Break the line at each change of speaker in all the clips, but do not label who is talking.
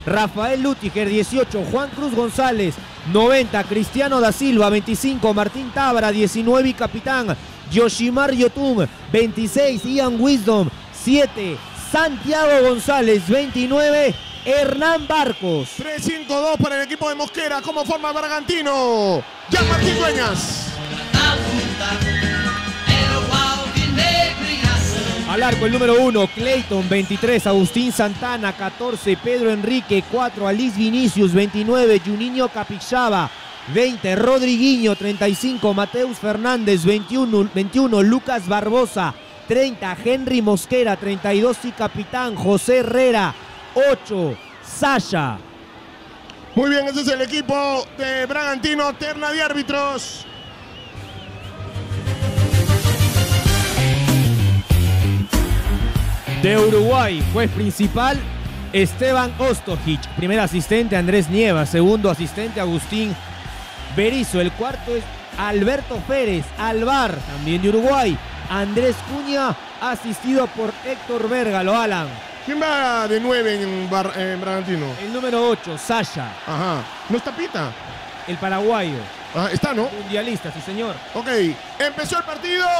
Rafael Lutiger, 18, Juan Cruz González, 90, Cristiano da Silva, 25, Martín Tábara, 19 y capitán, Yoshimar Yotun, 26, Ian Wisdom, 7, Santiago González, 29, Hernán Barcos.
3-5-2 para el equipo de Mosquera. ¿Cómo forma el Bragantino? Jan Martín Dueñas.
Al arco el número 1, Clayton, 23, Agustín Santana, 14, Pedro Enrique, 4, Alice Vinicius, 29, Juninho Capixaba, 20, Rodriguinho, 35, Mateus Fernández, 21, Lucas Barbosa, 30, Henry Mosquera, 32 y capitán, José Herrera, 8, Sasha.
Muy bien, ese es el equipo de Bragantino, terna de árbitros.
De Uruguay, juez principal, Esteban Ostojic. Primer asistente, Andrés Nieva. Segundo asistente, Agustín Berizo. El cuarto es Alberto Pérez. Al VAR, también de Uruguay, Andrés Cuña, asistido por Héctor Vérgalo. Alan.
¿Quién va de 9 en Bragantino?
El número 8, Sasha.
Ajá. ¿No está Pita?
El paraguayo.
Ajá, está, ¿no?
Mundialista, sí señor.
Ok, empezó el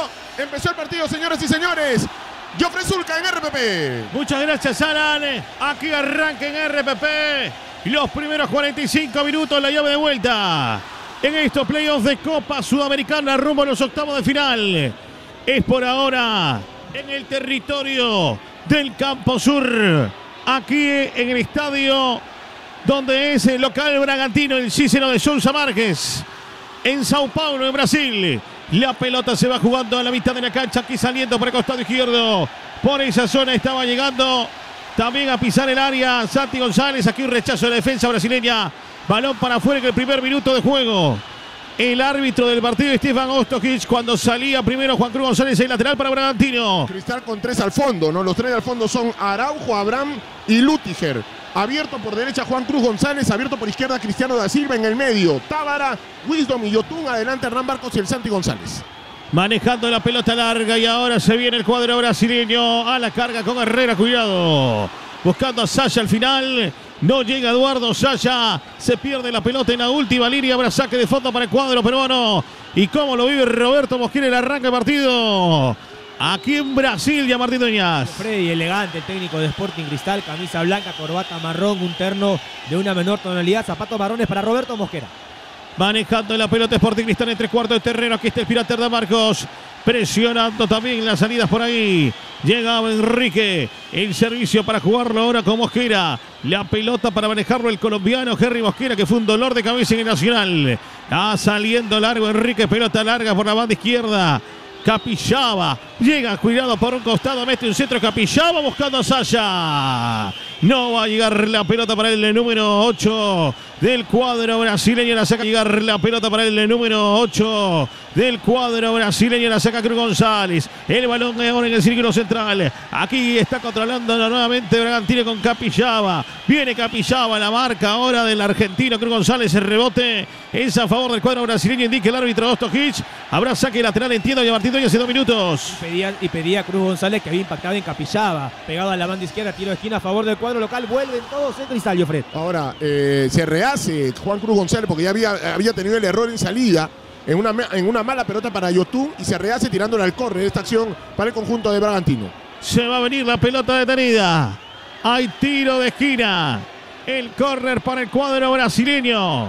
partido, señoras y señores. Jofre Zulca en RPP.
Muchas gracias, Alan. Aquí arranca en RPP los primeros 45 minutos, la llave de vuelta en estos playoffs de Copa Sudamericana rumbo a los octavos de final. Es por ahora en el territorio del Campo Sur, aquí en el estadio donde es el local Bragantino, el Cícero de Sousa Márquez, en Sao Paulo, en Brasil. La pelota se va jugando a la mitad de la cancha, aquí saliendo por el costado izquierdo. Por esa zona estaba llegando también a pisar el área Santi González. Aquí un rechazo de la defensa brasileña. Balón para afuera en el primer minuto de juego. El árbitro del partido, Esteban Ostojic, cuando salía primero Juan Cruz González, el lateral para Bragantino.
Cristal con 3 al fondo, ¿no? Los 3 al fondo son Araujo, Abraham y Lutiger. Abierto por derecha Juan Cruz González, abierto por izquierda Cristiano da Silva, en el medio Tábara, Wisdom y Yotun, adelante Hernán Barcos y el Santi González.
Manejando la pelota larga y ahora se viene el cuadro brasileño a la carga con Herrera, cuidado. Buscando a Sasha al final, no llega Eduardo Sasha, se pierde la pelota en la última línea, habrá saque de fondo para el cuadro peruano. Y cómo lo vive Roberto Mosquera, el arranque de partido. Aquí en Brasil, ya Martín Dueñas.
Freddy, elegante, el técnico de Sporting Cristal, camisa blanca, corbata marrón, un terno de una menor tonalidad, zapatos marrones para Roberto Mosquera.
Manejando la pelota Sporting Cristal en 3/4 de terreno, aquí está el Pirata Hernán Marcos, presionando también las salidas por ahí. Llegaba Enrique, el servicio para jugarlo ahora con Mosquera. La pelota para manejarlo el colombiano Henry Mosquera, que fue un dolor de cabeza en el Nacional. Está saliendo largo Enrique, pelota larga por la banda izquierda. Capixaba, llega cuidado por un costado, mete un centro Capixaba buscando a Sasha. No va a llegar la pelota para el número 8 del cuadro brasileño, la saca llegar la pelota para el número 8 del cuadro brasileño, la saca Cruz González. El balón ahora en el círculo central. Aquí está controlando nuevamente Bragantino con Capixaba. Viene Capixaba, la marca ahora del argentino Cruz González. El rebote es a favor del cuadro brasileño, indica el árbitro Ostojic. Habrá saque lateral, entiendo, ya Martín Dueñas hace 2 minutos.
Y pedía Cruz González, que había impactado en Capixaba, pegado a la banda izquierda, tiro de esquina a favor del cuadro local. Vuelven todos en Cristal, Fred.
Ahora se rehace Juan Cruz González porque ya había tenido el error en salida en una mala pelota para Yotun y se rehace tirándole al córner esta acción para el conjunto de Bragantino.
Se va a venir la pelota detenida. Hay tiro de esquina. El córner para el cuadro brasileño.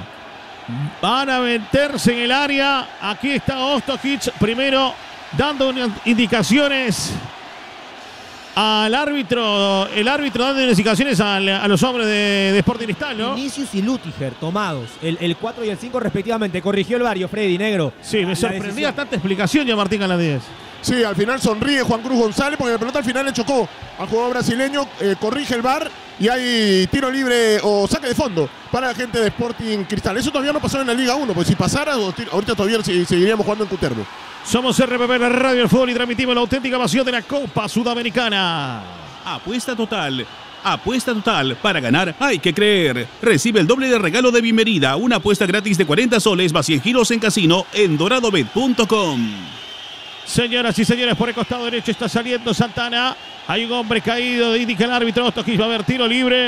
Van a meterse en el área. Aquí está Ostojic primero dando unas indicaciones al árbitro. El árbitro dando indicaciones a los hombres de Sporting Cristal, ¿no?
Vinicius y Lutiger tomados. El 4 y el 5 respectivamente. Corrigió el barrio, Freddy Negro.
Sí, me sorprendía tanta explicación ya Martín Galadíez.
Sí, al final sonríe Juan Cruz González porque la pelota al final le chocó al jugador brasileño, corrige el VAR y hay tiro libre o saque de fondo para la gente de Sporting Cristal. Eso todavía no pasó en la Liga 1, pues si pasara, ahorita todavía seguiríamos jugando en Cuterno.
Somos RPP, la radio del fútbol, y transmitimos la auténtica pasión de la Copa Sudamericana.
Apuesta total. Apuesta total. Para ganar hay que creer. Recibe el doble de regalo de bienvenida. Una apuesta gratis de 40 soles más 100 giros en casino en doradobet.com.
Señoras y señores, por el costado derecho está saliendo Santana. Hay un hombre caído, indica el árbitro Ostojic. Va a haber tiro libre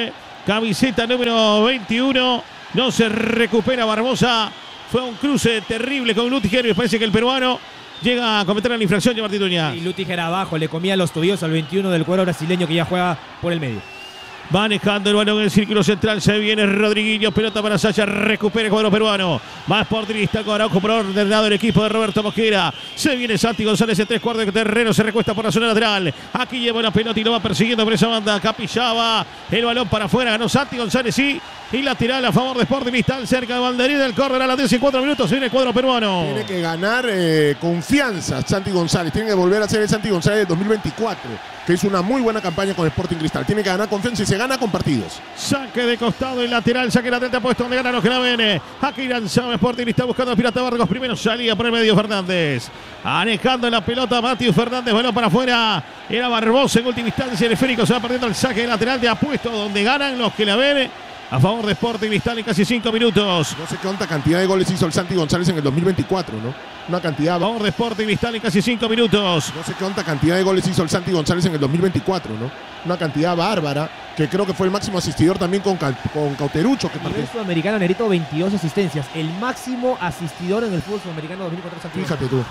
Camiseta número 21. No se recupera Barbosa. Fue un cruce terrible con Lutiger y parece que el peruano llega a cometer la infracción de Martín Duñas.
Y Lutiger abajo, le comía los tobillos al 21 del cuadro brasileño que ya juega por el medio.
Manejando el balón en el círculo central, se viene Rodriguinho, pelota para Sacha, recupera el cuadro peruano. Más Sporting Cristal con Araujo por orden del equipo de Roberto Mosquera. Se viene Santi González en 3/4 de terreno, se recuesta por la zona lateral. Aquí lleva la pelota y lo va persiguiendo por esa banda. Capillaba el balón para afuera, ganó Santi González, sí. Y lateral a favor de Sporting Cristal, cerca de banderín del córner a las 10 y 4 minutos. Viene el cuadro peruano.
Tiene que ganar confianza Santi González. Tiene que volver a ser el Santi González de 2024, que hizo una muy buena campaña con Sporting Cristal. Tiene que ganar confianza y se gana con partidos.
Saque de costado y lateral, saque lateral puesto donde ganan los que la ven. Aquí lanzaba Sporting Cristal buscando a Pirata Vargas. Primero salía por el medio Fernández. Anejando la pelota Matius Fernández, balón para afuera. Era Barbosa en última instancia. El esférico se va perdiendo el saque de lateral de apuesto donde ganan los que la ven. A favor de Sporting Cristal en casi 5 minutos.
No sé cuánta cantidad de goles hizo el Santi González en el 2024, ¿no? Una cantidad.
A favor de Sporting Cristal en casi 5 minutos.
No sé cuánta cantidad de goles hizo el Santi González en el 2024, ¿no? Una cantidad bárbara, que creo que fue el máximo asistidor también con Cauterucho. Que
a nivel sudamericano, Nerito, 22 asistencias. El máximo asistidor en el fútbol sudamericano 2004.
Fíjate tú.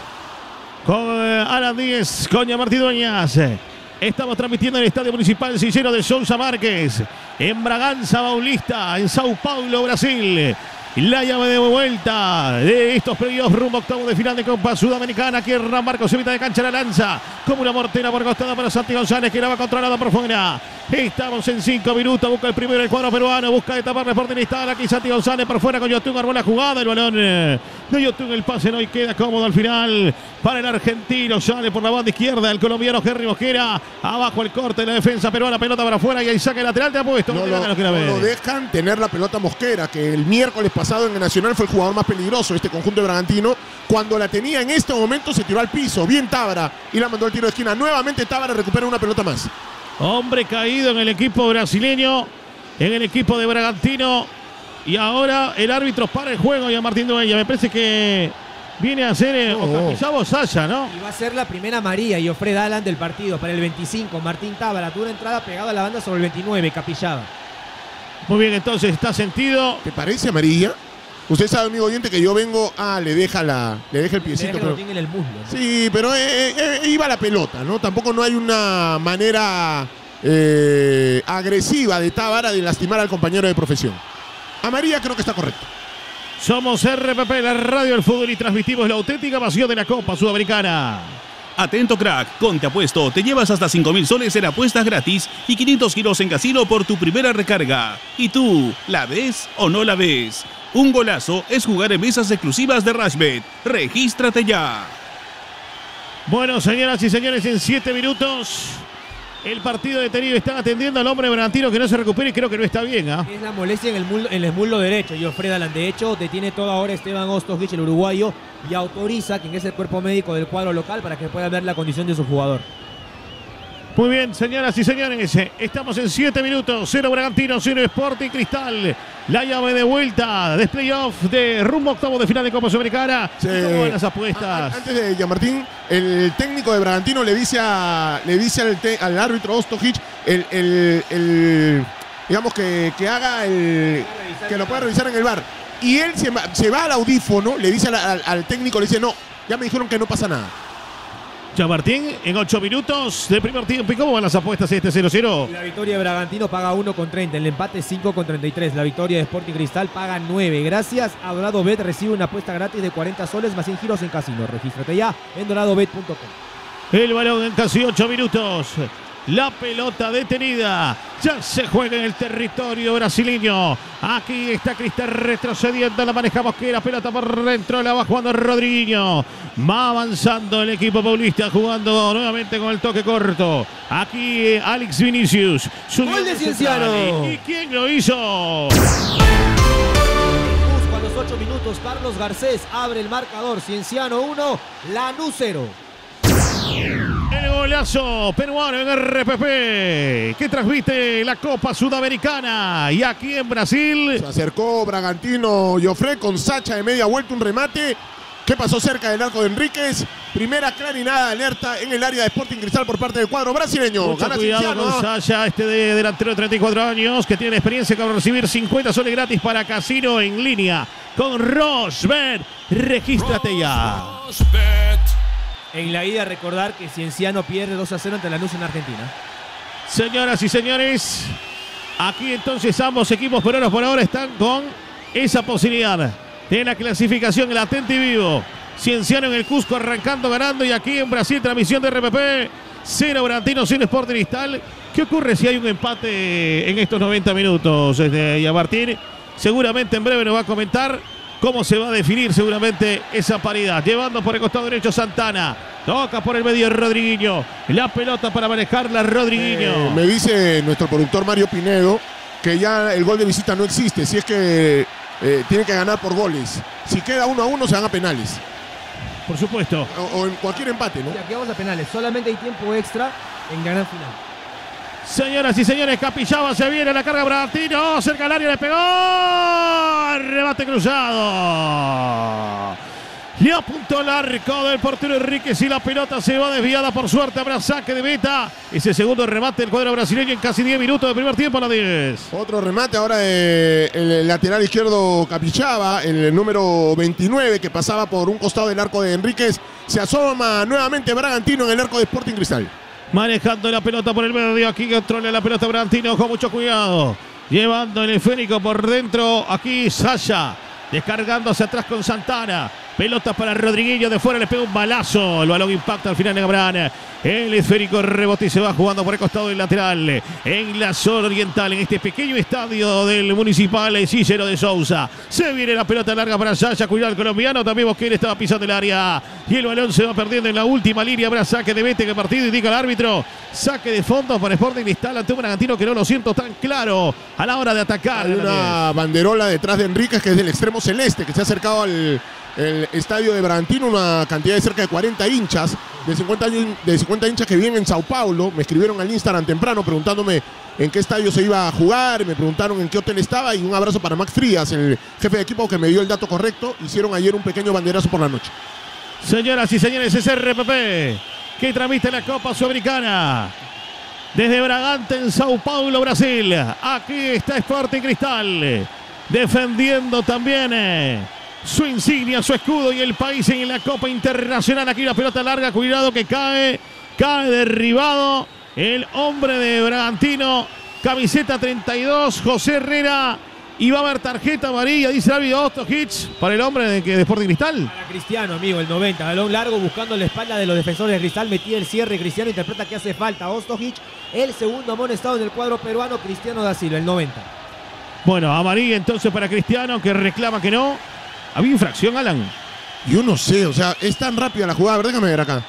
Con Alan Díez, Coña Martí Dueñas. Estamos transmitiendo en el Estadio Municipal Cicero de Sousa Márquez, en Bragança Paulista, en Sao Paulo, Brasil. La llave de vuelta de estos playoffs rumbo a octavo de final de Copa Sudamericana. Aquí Hernán Marcos se mete de cancha, la lanza como una mortera por costada para Santi González, que la va controlada por fuera. Estamos en 5 minutos, busca el primero el cuadro peruano, busca de tapar Sporting Cristal. Aquí Santi González por fuera con Yotun, armó la jugada, el balón de Yotun, el pase no y queda cómodo al final para el argentino. Sale por la banda izquierda el colombiano Henry Mosquera, abajo el corte de la defensa peruana, pelota para afuera y ahí saque lateral de apuesto.
No lo dejan tener la pelota Mosquera, que el miércoles pasado en el Nacional fue el jugador más peligroso de este conjunto de Bragantino. Cuando la tenía en este momento se tiró al piso, bien Tábara, y la mandó al tiro de esquina. Nuevamente Tábara recupera una pelota más.
Hombre caído en el equipo brasileño, en el equipo de Bragantino. Y ahora el árbitro para el juego y a Martín Dueñas. Me parece que viene a hacer Ocapizabo Sasha, ¿no?
Y va a ser la primera amarilla y Ofred Alan del partido para el 25. Martín Tábara, dura entrada pegada a la banda sobre el 29, Capillaba.
Muy bien, entonces está sentido.
¿Te parece amarilla? Usted sabe, amigo oyente, que yo vengo. Le deja el piecito.
Pero en el muslo, ¿no?
Sí, pero iba la pelota, ¿no? Tampoco no hay una manera agresiva de Tábara de lastimar al compañero de profesión. Amarilla creo que está correcto.
Somos RPP, la radio del fútbol, y transmitimos la auténtica pasión de la Copa Sudamericana.
Atento, crack, con Te Apuesto te llevas hasta 5.000 soles en apuestas gratis y 500 giros en casino por tu primera recarga. ¿Y tú, la ves o no la ves? Un golazo es jugar en mesas exclusivas de Rashbet. ¡Regístrate ya!
Bueno, señoras y señores, en 7 minutos el partido detenido. Están atendiendo al hombre Bragantino que no se recupera y creo que no está bien.
Es la molestia en el muslo derecho. Y Ofred Alan, de hecho, detiene toda hora Esteban Ostojic, el uruguayo, y autoriza quien es el cuerpo médico del cuadro local para que pueda ver la condición de su jugador.
Muy bien, señoras y señores, estamos en 7 minutos, 0 Bragantino, 0 Sporting Cristal. La llave de vuelta de playoff de rumbo octavo de final de Copa Sudamericana.
Sí.
¿Cómo van las apuestas?
Antes de Gianmartín, el técnico de Bragantino le dice al árbitro Ostojic digamos que haga que lo pueda revisar en el VAR. Y él se va al audífono, le dice al técnico, le dice, no, ya me dijeron que no pasa nada.
Gianmartín, en 8 minutos del primer tiempo. ¿Y cómo van las apuestas este 0-0?
La victoria de Bragantino paga 1,30. El empate 5,33. La victoria de Sporting Cristal paga 9. Gracias a Dorado Bet recibe una apuesta gratis de 40 soles más 100 giros en casino. Regístrate ya en doradobet.com.
El balón en casi 8 minutos. La pelota detenida. Ya se juega en el territorio brasileño. Aquí está Cristal retrocediendo. La maneja Mosquera. Pelota por dentro. La va jugando Rodriguinho. Va avanzando el equipo paulista. Jugando nuevamente con el toque corto. Aquí Alex Vinicius.
Gol de Cienciano.
¿Y quién lo hizo?
A los 8 minutos, Carlos Garcés abre el marcador. Cienciano 1, Lanús 0.
El golazo peruano en RPP que transmite la Copa Sudamericana. Y aquí en Brasil
se acercó Bragantino Joffre con Sacha de media vuelta, un remate que pasó cerca del arco de Enríquez Primera clarinada alerta en el área de Sporting Cristal por parte del cuadro brasileño.
Mucho
Gana
cuidado
Cienciano,
con Saya, delantero de 34 años, que tiene experiencia, que va a recibir 50 soles gratis para casino en línea con Rosbet. Regístrate ya.
En la ida, recordar que Cienciano pierde 2-0 ante Lanús en Argentina.
Señoras y señores, aquí entonces ambos equipos por ahora están con esa posibilidad de la clasificación latente y vivo. Cienciano en el Cusco arrancando, ganando, y aquí en Brasil transmisión de RPP. 0 Bragantino, 0 Sporting Cristal. ¿Qué ocurre si hay un empate en estos 90 minutos? Y a Martín seguramente en breve nos va a comentar cómo se va a definir seguramente esa paridad. Llevando por el costado derecho Santana. Toca por el medio Rodriguinho. La pelota para manejarla Rodriguinho.
Me dice nuestro productor Mario Pinedo que ya el gol de visita no existe. Si es que tiene que ganar por goles. Si queda 1-1 se van a penales.
Por supuesto.
O en cualquier empate, ¿no?
Y aquí vamos a penales. Solamente hay tiempo extra en gran final.
Señoras y señores, Capixaba se viene a la carga Bragantino. Cerca del área, le pegó. Rebate cruzado. Le apuntó al arco del portero Enríquez y la pelota se va desviada. Por suerte habrá saque de meta. Ese segundo remate del cuadro brasileño en casi 10 minutos de primer tiempo a la 10.
Otro remate ahora el lateral izquierdo Capixaba, el número 29, que pasaba por un costado del arco de Enríquez. Se asoma nuevamente Bragantino en el arco de Sporting Cristal.
Manejando la pelota por el medio. Aquí controla la pelota Bragantino con mucho cuidado. Llevando el esférico por dentro. Aquí Saya. Descargando hacia atrás con Santana. Pelota para Rodriguinho, de fuera le pega un balazo. El balón impacta al final de Gabrán. El esférico rebota y se va jugando por el costado del lateral. En la zona oriental, en este pequeño estadio del Municipal Cícero de Sousa. Se viene la pelota larga para Saya. Cuidado el colombiano. También Bosquera estaba pisando el área. Y el balón se va perdiendo en la última línea. Habrá saque de meta, que partido indica el árbitro. Saque de fondo para Sporting Cristal ante un Bragantino que no lo siento tan claro a la hora de atacar.
Hay una banderola detrás de Enríquez, que es del extremo celeste, que se ha acercado al estadio de Bragantino, una cantidad de cerca de 40 hinchas, de 50 hinchas que viven en Sao Paulo. Me escribieron al Instagram temprano preguntándome en qué estadio se iba a jugar, me preguntaron en qué hotel estaba, y un abrazo para Max Frías, el jefe de equipo, que me dio el dato correcto. Hicieron ayer un pequeño banderazo por la noche.
Señoras y señores, es RPP que transmite la Copa Sudamericana desde Bragante en Sao Paulo, Brasil. Aquí está Sporting Cristal defendiendo también su insignia, su escudo y el país en la Copa Internacional. Aquí la pelota larga, cuidado que cae derribado el hombre de Bragantino, camiseta 32, José Herrera, y va a haber tarjeta amarilla, dice el árbitro Ostojic, para el hombre de Sporting Cristal.
Para Cristiano, amigo, el 90, balón largo buscando la espalda de los defensores de Cristal, metía el cierre, Cristiano interpreta que hace falta Ostojic, el segundo amonestado en el cuadro peruano, Cristiano da Silva, el 90.
Bueno, amarilla entonces para Cristiano, que reclama que no. ¿Había infracción, Alan?
Yo no sé, o sea, es tan rápida la jugada. Déjame ver acá.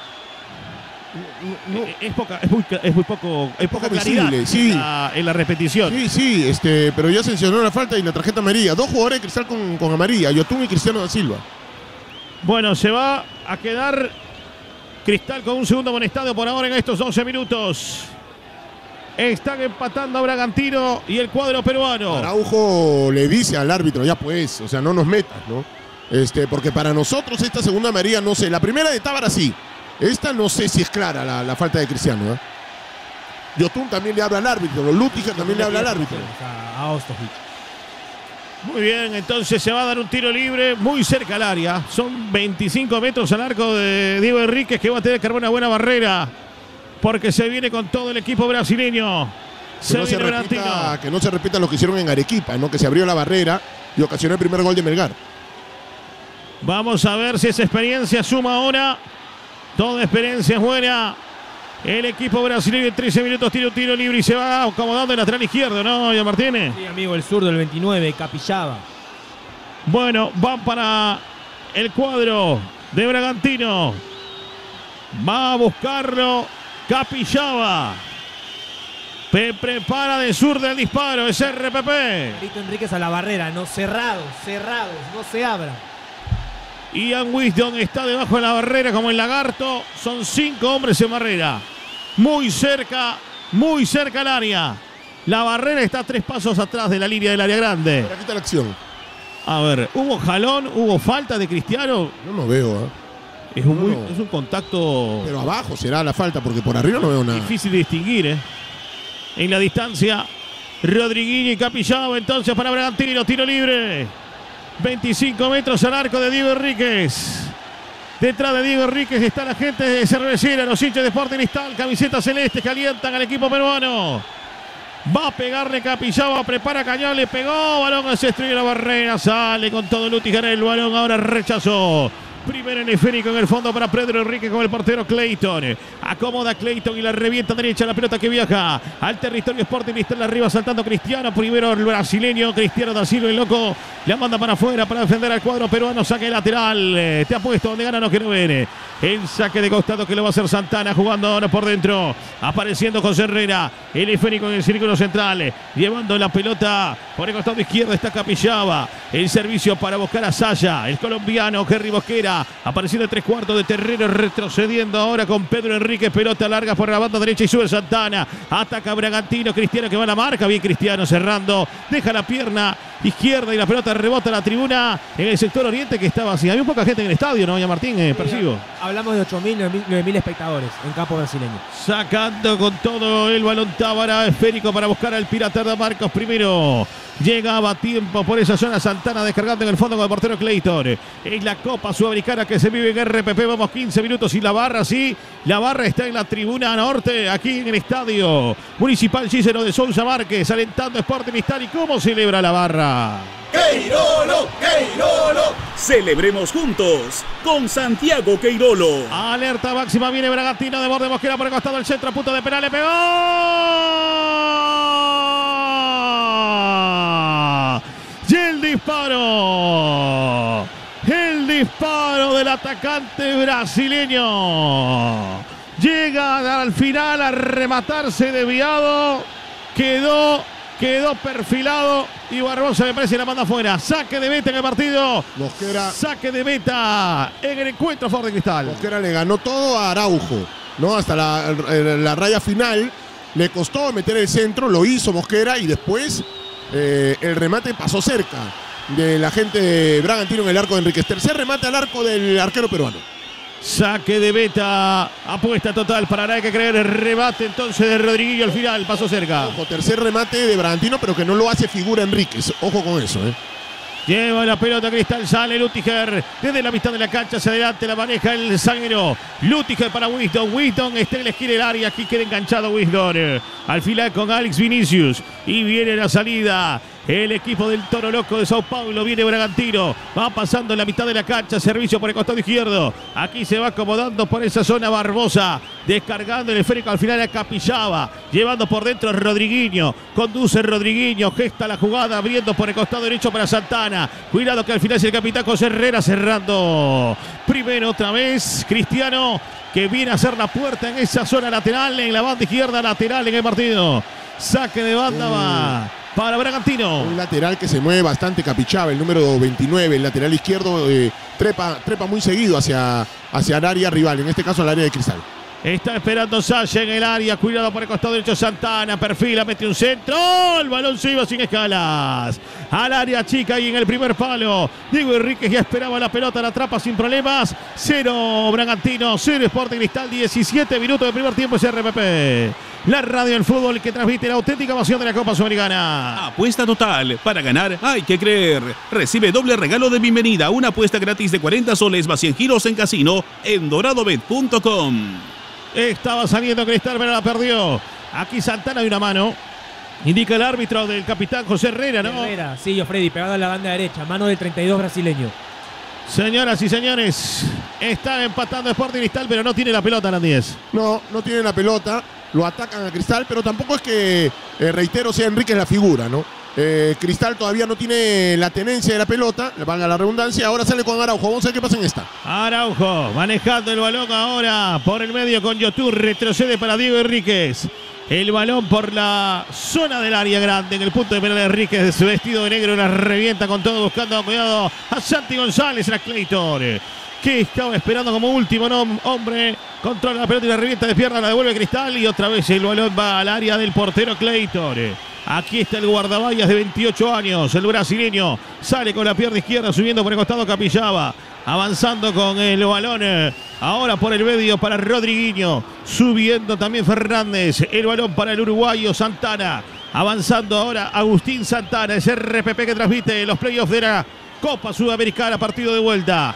Es muy poco claridad
visible, sí.
en la repetición.
Sí, pero ya sancionó la falta y la tarjeta amarilla. Dos jugadores de Cristal con amarilla, Yotun y Cristiano da Silva.
Bueno, se va a quedar Cristal con un segundo amonestado por ahora en estos 11 minutos. Están empatando a Bragantino y el cuadro peruano.
Araujo le dice al árbitro, ya pues, o sea, no nos metas, ¿no? Porque para nosotros esta segunda amarilla, no sé. La primera de Tábara sí. Esta no sé si es clara la falta de Cristiano, ¿eh? Yotun también le habla al árbitro. Lutiger también le habla al árbitro.
A Ostojic.
Muy bien, entonces se va a dar un tiro libre muy cerca al área. Son 25 metros al arco de Diego Enríquez, que va a tener que armar una buena barrera, porque se viene con todo el equipo brasileño.
Que no se repita lo que hicieron en Arequipa, ¿no? Que se abrió la barrera y ocasionó el primer gol de Melgar.
Vamos a ver si esa experiencia suma ahora. Toda experiencia es buena. El equipo brasileño en 13 minutos tiene un tiro libre y se va acomodando el lateral izquierdo, ¿no, Jean Martínez?
Sí, amigo, el zurdo, el 29, Capixaba.
Bueno, va para el cuadro de Bragantino. Va a buscarlo Capixaba. Prepara de zurda el disparo. Es RPP.
Marito Enríquez a la barrera, no cerrados, no se abran.
Ian Wisdom está debajo de la barrera como el lagarto. Son 5 hombres en barrera. Muy cerca al área. La barrera está a 3 pasos atrás de la línea del área grande.
Pero aquí está la acción.
A ver, ¿hubo jalón? ¿Hubo falta de Cristiano?
No lo veo, ¿eh?
Es un contacto...
Pero abajo será la falta, porque por arriba no veo nada.
Difícil de distinguir, ¿eh? En la distancia, Rodriguinho y Capixaba entonces para Bragantino, tiro libre. 25 metros al arco de Diego Enríquez. Detrás de Diego Enríquez está la gente de Cervecera, los hinchas de Sporting Cristal, camisetas celestes que alientan al equipo peruano. Va a pegarle Capixaba, prepara Cañón, le pegó, balón se estrella la barrera, sale con todo Lutiger, el balón ahora rechazó. Primer en esférico en el fondo para Pedro Enrique con el portero Clayton. Acomoda Clayton y la revienta derecha, la pelota que viaja al territorio Sporting Cristal, arriba saltando Cristiano. Primero el brasileño Cristiano da Silva, el loco, la manda para afuera para defender al cuadro peruano. Saque lateral, te apuesto donde gana no que no viene. El saque de costado que lo va a hacer Santana, jugando ahora por dentro. Apareciendo José Herrera, el esférico en el círculo central, llevando la pelota por el costado izquierdo está Capixaba. El servicio para buscar a Saya, el colombiano Henry Mosquera. Apareciendo en 3/4 de terreno, retrocediendo ahora con Pedro Enrique, pelota larga por la banda derecha y sube Santana, ataca Bragantino, Cristiano que va a la marca, bien Cristiano cerrando, deja la pierna izquierda y la pelota rebota a la tribuna en el sector oriente que estaba así. Había poca gente en el estadio, ¿no, doña Martín? Percibo.
Hablamos de 8.000, 9.000 espectadores en campo brasileño.
Sacando con todo el balón Tábara, esférico para buscar al Pirata de Marcos primero. Llegaba a tiempo por esa zona Santana, descargando en el fondo con el portero Clayton. Es la Copa Sudamericana que se vive en RPP. Vamos 15 minutos y la barra, sí. La barra está en la tribuna norte, aquí en el estadio Municipal Cícero de Sousa Márquez, alentando Sporting Cristal. ¿Y cómo celebra la barra?
¡Queirolo! ¡Queirolo! Celebremos juntos con Santiago Queirolo.
Alerta máxima, viene Bragantino de borde Mosquera por el costado del centro, a punto de penal, le pegó. Y el disparo. El disparo del atacante brasileño. Llega al final a rematarse desviado. Quedó perfilado y Barbosa me parece la manda afuera. Saque de meta en el partido.
Mosquera.
Saque de meta en el encuentro Sporting Cristal.
Mosquera le ganó todo a Araujo, ¿no? Hasta la raya final. Le costó meter el centro, lo hizo Mosquera y después el remate pasó cerca de la gente de Bragantino en el arco de Enríquez. Tercer remate al arco del arquero peruano.
Saque de meta, apuesta total para nada que creer, el remate entonces de Rodriguillo al final, pasó cerca.
Ojo, tercer remate de Bragantino, pero que no lo hace figura Enríquez. Ojo con eso,
Lleva la pelota Cristal, sale Lutiger desde la mitad de la cancha hacia adelante, la maneja el zaguero. Lutiger para Wisdom, Wisdom está en la esquina del área, aquí queda enganchado Wisdom. Al final con Alex Vinicius y viene la salida. El equipo del Toro Loco de Sao Paulo, viene Bragantino, va pasando en la mitad de la cancha, servicio por el costado izquierdo. Aquí se va acomodando por esa zona Barbosa, descargando el esférico al final a Capixaba, llevando por dentro a Rodriguinho, conduce Rodriguinho, gesta la jugada, abriendo por el costado derecho para Santana. Cuidado que al final es el capitán José Herrera cerrando. Primero otra vez Cristiano, que viene a hacer la puerta en esa zona lateral, en la banda izquierda lateral en el partido. Saque de banda va para Bragantino.
Un lateral que se mueve bastante Capixaba, el número 29, el lateral izquierdo, trepa muy seguido hacia el área rival, en este caso al área de Cristal.
Está esperando Saya en el área, cuidado por el costado derecho Santana, perfila, mete un centro, el balón se iba sin escalas al área chica y en el primer palo Diego Enríquez ya esperaba la pelota, la atrapa sin problemas. 0 Bragantino, 0 Sporting Cristal, 17 minutos de primer tiempo, es RPP, la radio del fútbol que transmite la auténtica pasión de la Copa Sudamericana.
Apuesta total, para ganar hay que creer. Recibe doble regalo de bienvenida, una apuesta gratis de 40 soles más 100 giros en casino en doradobet.com.
Estaba saliendo Cristal, pero la perdió. Aquí Santana hay una mano. Indica el árbitro del capitán José Herrera, ¿no?
Herrera, sí, Freddy, pegado a la banda derecha, mano del 32 brasileño.
Señoras y señores, está empatando Sporting Cristal, pero no tiene la pelota, Landíez.
No tiene la pelota, lo atacan a Cristal, pero tampoco es que, reitero, sea Enríquez la figura, ¿no? Cristal todavía no tiene la tenencia de la pelota, le valga la redundancia. Ahora sale con Araujo, vamos a ver qué pasa en esta.
Araujo manejando el balón ahora por el medio con Yotur, retrocede para Diego Enríquez. El balón por la zona del área grande en el punto de penal de Enríquez, vestido de negro, la revienta con todo, buscando cuidado a Santi González, a Clayton, que estaba esperando como último hombre. Controla la pelota y la revienta de pierna, la devuelve Cristal y otra vez el balón va al área del portero Clayton. Aquí está el guardaballas de 28 años, el brasileño. Sale con la pierna izquierda, subiendo por el costado Capixaba. Avanzando con el balón. Ahora por el medio para Rodriguinho. Subiendo también Fernández. El balón para el uruguayo Santana. Avanzando ahora Agustín Santana. Es RPP que transmite los playoffs de la Copa Sudamericana. Partido de vuelta.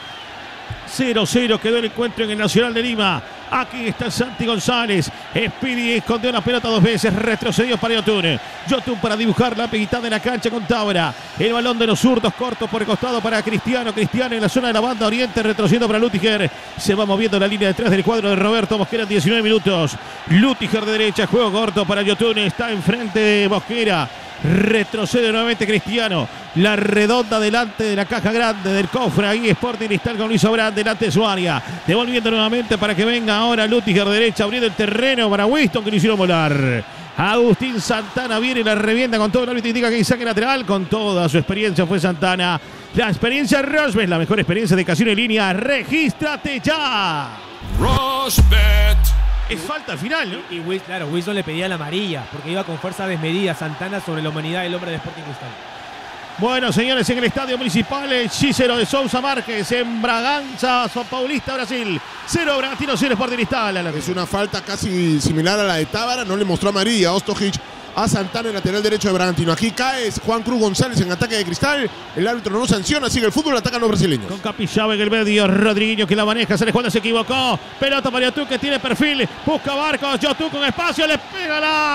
0-0 quedó el encuentro en el Nacional de Lima. Aquí está Santi González. Speedy escondió la pelota 2 veces. Retrocedió para Yotun. Yotun para dibujar la mitad de la cancha con Tábara. El balón de los zurdos cortos por el costado para Cristiano. Cristiano en la zona de la banda oriente. Retrocediendo para Lutiger. Se va moviendo la línea de 3 del cuadro de Roberto Mosquera. 19 minutos. Lutiger de derecha. Juego corto para Yotun. Está enfrente de Mosquera. Retrocede nuevamente Cristiano. La redonda delante de la caja grande del cofre. Ahí Sporting Cristal con Luis Obrán delante de su área. Devolviendo nuevamente para que venga ahora Lutiger derecha. Abriendo el terreno para Winston que lo hicieron volar. Agustín Santana viene y la revienta con todo. El árbitro indica que hay saque lateral. Con toda su experiencia fue Santana. La experiencia Rosbet, la mejor experiencia de casino en línea. Regístrate ya.
Rosbet.
Es falta al final, ¿no?
Y claro, Wilson le pedía la amarilla porque iba con fuerza desmedida Santana sobre la humanidad del hombre de Sporting Cristal.
Bueno, señores, en el Estadio Municipal, Cícero de Sousa Márquez, en Bragança, São Paulista, Brasil. 0 Bragantino, 0 Sporting Cristal.
Es una falta casi similar a la de Tábara. No le mostró amarilla Ostojic a Santana, el lateral derecho de Bragantino. Aquí cae Juan Cruz González en ataque de Cristal. El árbitro no sanciona, sigue el fútbol, atacan los brasileños.
Con Capixaba en el medio, Rodriguinho que la maneja, se le cuando se equivocó. Pelota para Yotun que tiene perfil, busca Barcos, Yotun con espacio, le pega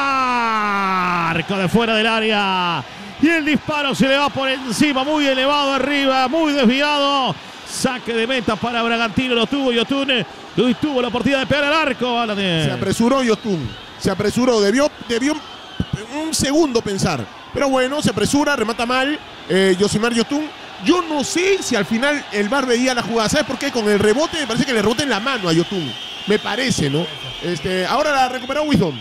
al arco de fuera del área. Y el disparo se le va por encima, muy elevado arriba, muy desviado. Saque de meta para Bragantino, lo tuvo Yotun. Y tuvo la oportunidad de pegar al arco.
Se apresuró Yotun, se apresuró, debió un segundo pensar. Pero bueno, se apresura, remata mal Yosimar Yotun. Yo no sé si al final el VAR veía la jugada. ¿Sabes por qué? Con el rebote me parece que le rebota en la mano a Yotun. Me parece, ¿no? Ahora la recuperó Wisdom.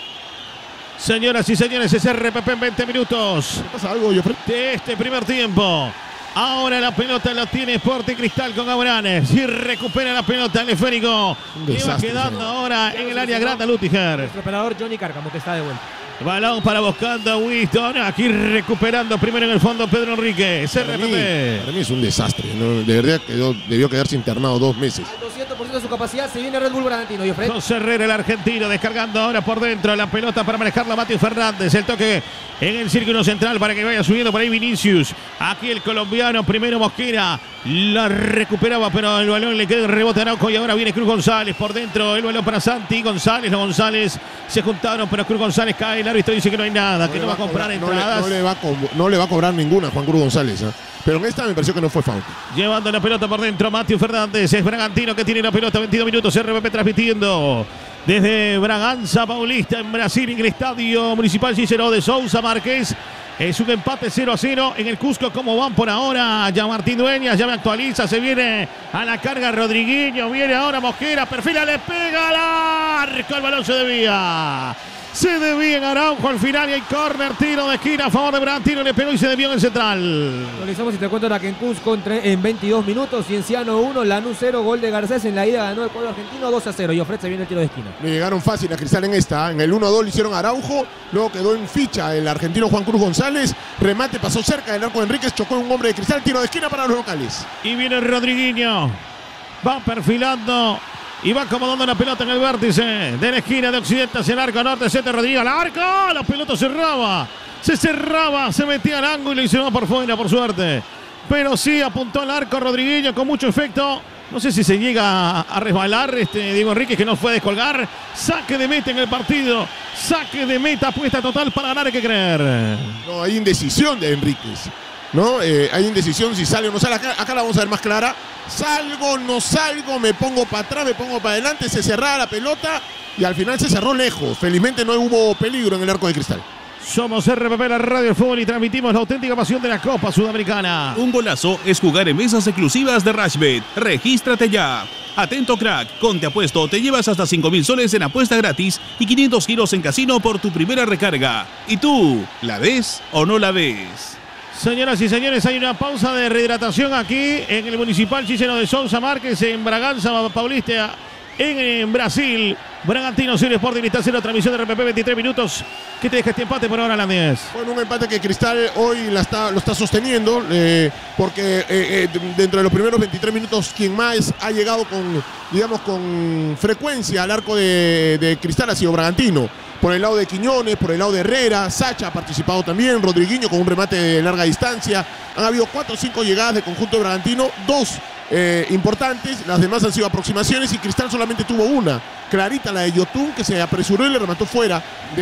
Señoras y señores, es RPP en 20 minutos.
¿Qué pasa algo, Jofre?
De este primer tiempo. Ahora la pelota la tiene Sporting Cristal con Abranes. Y recupera la pelota el esférico. Y va quedando ahora en el área grande Lutiger.
Nuestro operador Johnny Cárcamo que está de vuelta.
Balón para buscando a Winston. Aquí recuperando primero en el fondo Pedro Enrique.
Para mí es un desastre, ¿no? De verdad debió quedarse internado 2 meses.
Al 200% de su capacidad se viene Red Bull Bragantino.
José Herrera, el argentino, descargando ahora por dentro la pelota para manejarla Mateo Fernández. El toque en el círculo central para que vaya subiendo por ahí Vinicius. Aquí el colombiano, primero Mosquera. La recuperaba, pero el balón le queda el rebote a Araujo y ahora viene Cruz González por dentro. El balón para Santi González. Los González se juntaron, pero Cruz González cae. El árbitro dice que no hay nada, que no va a comprar entradas.
No le va a cobrar ninguna Juan Cruz González, ¿eh? Pero en esta me pareció que no fue falta.
Llevando la pelota por dentro, Mateo Fernández. Es Bragantino que tiene la pelota, 22 minutos. RPP transmitiendo desde Bragança Paulista en Brasil, en el Estadio Municipal Cícero de Sousa Márquez. Es un empate 0-0 en el Cusco. ¿Cómo van por ahora? Ya Martín Dueñas, ya me actualiza. Se viene a la carga Rodriguinho. Viene ahora Mosquera. Perfila, le pega al arco. El balón se desvía. Se desvía en Araujo al final y hay córner, tiro de esquina a favor de Bragantino. Le pegó y se desvió en el central.
Actualizamos y te cuento ahora que en Cusco en 22 minutos. Cienciano 1, Lanús 0, gol de Garcés. En la ida ganó el cuadro argentino 2-0. Y ofrece bien el tiro de esquina.
Le llegaron fácil a Cristal en esta. En el 1-2 le hicieron a Araujo. Luego quedó en ficha el argentino Juan Cruz González. Remate pasó cerca del arco de Enríquez. Chocó un hombre de Cristal. Tiro de esquina para los locales.
Y viene Rodriguinho. Va perfilando. Y va acomodando la pelota en el vértice de la esquina de Occidente hacia el arco norte. Sete Rodríguez al arco. La pelota cerraba. Se cerraba. Se metía al ángulo y se va por fuera, por suerte. Pero sí apuntó al arco Rodriguinho con mucho efecto. No sé si se llega a resbalar Diego Enríquez, que no fue a descolgar. Saque de meta en el partido. Saque de meta, apuesta total para ganar, hay que creer.
No, hay indecisión de Enríquez. ¿No? Hay indecisión si sale o no sale. Acá la vamos a ver más clara. Salgo, no salgo, me pongo para atrás, me pongo para adelante. Se cerraba la pelota y al final se cerró lejos. Felizmente no hubo peligro en el arco de Cristal.
Somos RPP, la radio del fútbol, y transmitimos la auténtica pasión de la Copa Sudamericana.
Un golazo es jugar en mesas exclusivas de Rashbet. Regístrate ya. Atento, crack. Con Te Apuesto te llevas hasta 5.000 soles en apuesta gratis y 500 giros en casino por tu primera recarga. ¿Y tú, la ves o no la ves?
Señoras y señores, hay una pausa de rehidratación aquí en el Municipal Cícero de Sousa Márquez, en Bragança Paulista, en Brasil. Bragantino 0, Sporting Cristal 0, transmisión de RPP, 23 minutos. ¿Qué te deja este empate por ahora, Landés?
Bueno, un empate que Cristal hoy lo está sosteniendo, porque dentro de los primeros 23 minutos, quien más ha llegado con frecuencia al arco de Cristal ha sido Bragantino. Por el lado de Quiñones, por el lado de Herrera, Sacha ha participado también, Rodriguinho con un remate de larga distancia. Han habido 4 o 5 llegadas de conjunto de Bragantino, 2 importantes, las demás han sido aproximaciones y Cristal solamente tuvo una, clarita, la de Yotun, que se apresuró y le remató fuera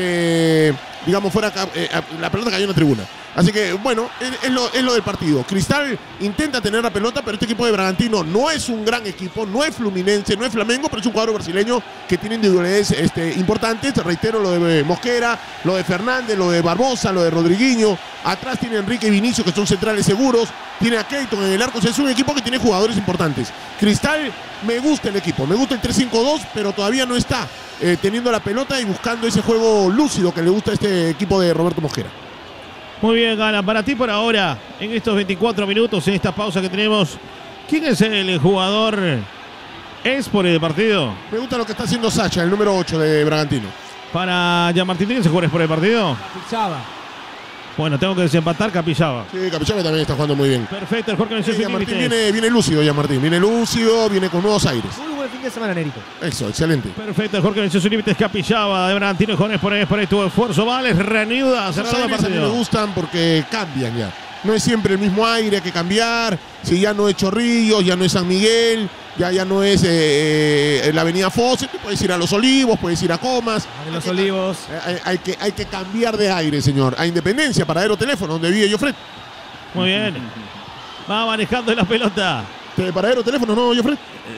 la pelota cayó en la tribuna. Así que, bueno, es lo del partido. Cristal intenta tener la pelota, pero este equipo de Bragantino no es un gran equipo, no es Fluminense, no es Flamengo, pero es un cuadro brasileño que tiene individualidades importantes. Reitero lo de Mosquera, lo de Fernández, lo de Barbosa, lo de Rodriguinho. Atrás tiene Enrique y Vinicius, que son centrales seguros. Tiene a Keaton en el arco. O sea, es un equipo que tiene jugadores importantes. Cristal, me gusta el equipo, me gusta el 3-5-2, pero todavía no está teniendo la pelota y buscando ese juego lúcido que le gusta a este equipo de Roberto Mosquera.
Muy bien, Gana. Para ti por ahora, en estos 24 minutos, en esta pausa que tenemos, ¿quién es el jugador por el partido?
Me gusta lo que está haciendo Sacha, el número 8 de Bragantino.
Para Gianmartín, ¿quién es el jugador por el partido?
Capixaba.
Bueno, tengo que desempatar Capixaba.
Sí, Capixaba también está jugando muy bien.
Perfecto, el Jorge venció sus
Martín
límites.
viene lúcido, Gianmartín. Viene lúcido, viene con nuevos aires.
Muy buen fin de semana, Nerito.
Eso, excelente.
Perfecto, el Jorge venció sus límites. Capixaba de Bragantino, jóvenes por ahí tuvo esfuerzo. Vales, reanuda, cerrado el
A mí
partido.
me gustan porque cambian ya. No es siempre el mismo aire, hay que cambiar. Si ya no es Chorrillos, ya no es San Miguel, ya no es la avenida Fosse, puedes ir a Los Olivos, puedes ir a Comas.
A Los Olivos.
Hay que cambiar de aire, señor. A Independencia, Paradero Teléfono, donde vive Jofred.
Muy bien. Va manejando la pelota.
¿Paradero Teléfono, no, Jofred?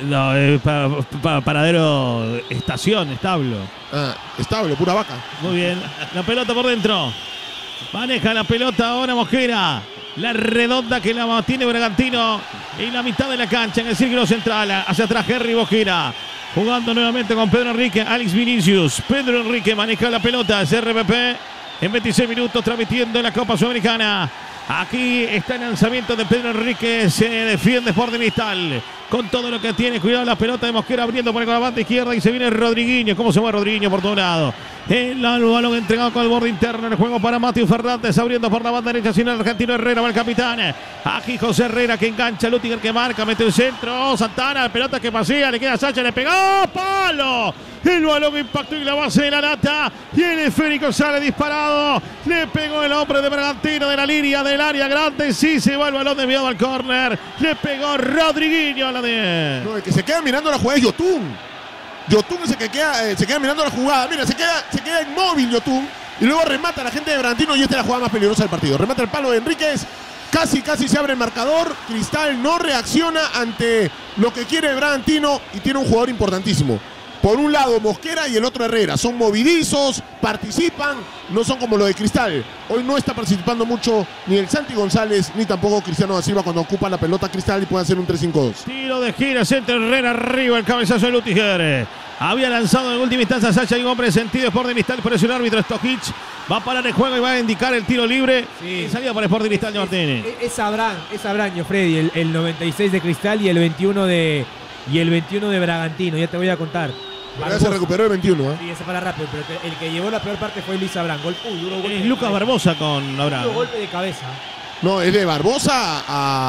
No, Paradero Estación, establo.
Ah, estable, pura vaca.
Muy bien. La pelota por dentro. Maneja la pelota ahora Mosquera. La redonda que la tiene Bragantino en la mitad de la cancha, en el círculo central. Hacia atrás Henry Mosquera. Jugando nuevamente con Pedro Enrique, Alex Vinicius. Pedro Enrique maneja la pelota. Es RPP en 26 minutos transmitiendo la Copa Sudamericana. Aquí está el lanzamiento de Pedro Enrique. Se defiende Sporting Cristal con todo lo que tiene. Cuidado la pelota de Mosquera abriendo por la banda izquierda y se viene Rodriguinho. ¿Cómo se va Rodriguinho por todo lado? El balón entregado con el borde interno. El juego para Mateo Fernández abriendo por la banda derecha. Sin el argentino Herrera va el capitán. Aquí José Herrera que engancha. Lutiger que marca. Mete el centro. Santana. La pelota que pasea. Le queda Sacha. Le pegó. ¡Palo! El balón impactó en la base de la lata. Viene Férico, sale disparado. Le pegó el hombre de Bragantino de la línea del área grande. Sí, se va el balón desviado al córner. Le pegó Rodriguinho a la de...
No, el que se queda mirando la jugada es Yotun. Yotun es el que se queda mirando la jugada. Mira, se queda inmóvil Yotun. Y luego remata a la gente de Bragantino. Y esta es la jugada más peligrosa del partido. Remata el palo de Enríquez. Casi se abre el marcador. Cristal no reacciona ante lo que quiere Bragantino. Y tiene un jugador importantísimo. Por un lado Mosquera y el otro Herrera. Son movidizos, participan, no son como lo de Cristal. Hoy no está participando mucho ni el Santi González ni tampoco Cristiano da Silva cuando ocupa la pelota Cristal y puede hacer un 3-5-2.
Tiro de gira, centro Herrera arriba, el cabezazo de Lutiger. Había lanzado en última instancia Sacha y un hombre de sentido Sporting Cristal, por eso el árbitro Stojic va a parar el juego y va a indicar el tiro libre. Sí. Salida para Sporting Cristal de Martínez.
Es Abraham, Freddy, el 96 de Cristal y el 21 de Bragantino, ya te voy a contar.
Ya se recuperó el 21, ¿eh?
Sí, ese para rápido, pero el que llevó la peor parte fue Luis Abraham. Duro golpe
es Lucas Barbosa con Abraham.
Duro golpe de cabeza.
No, es de Barbosa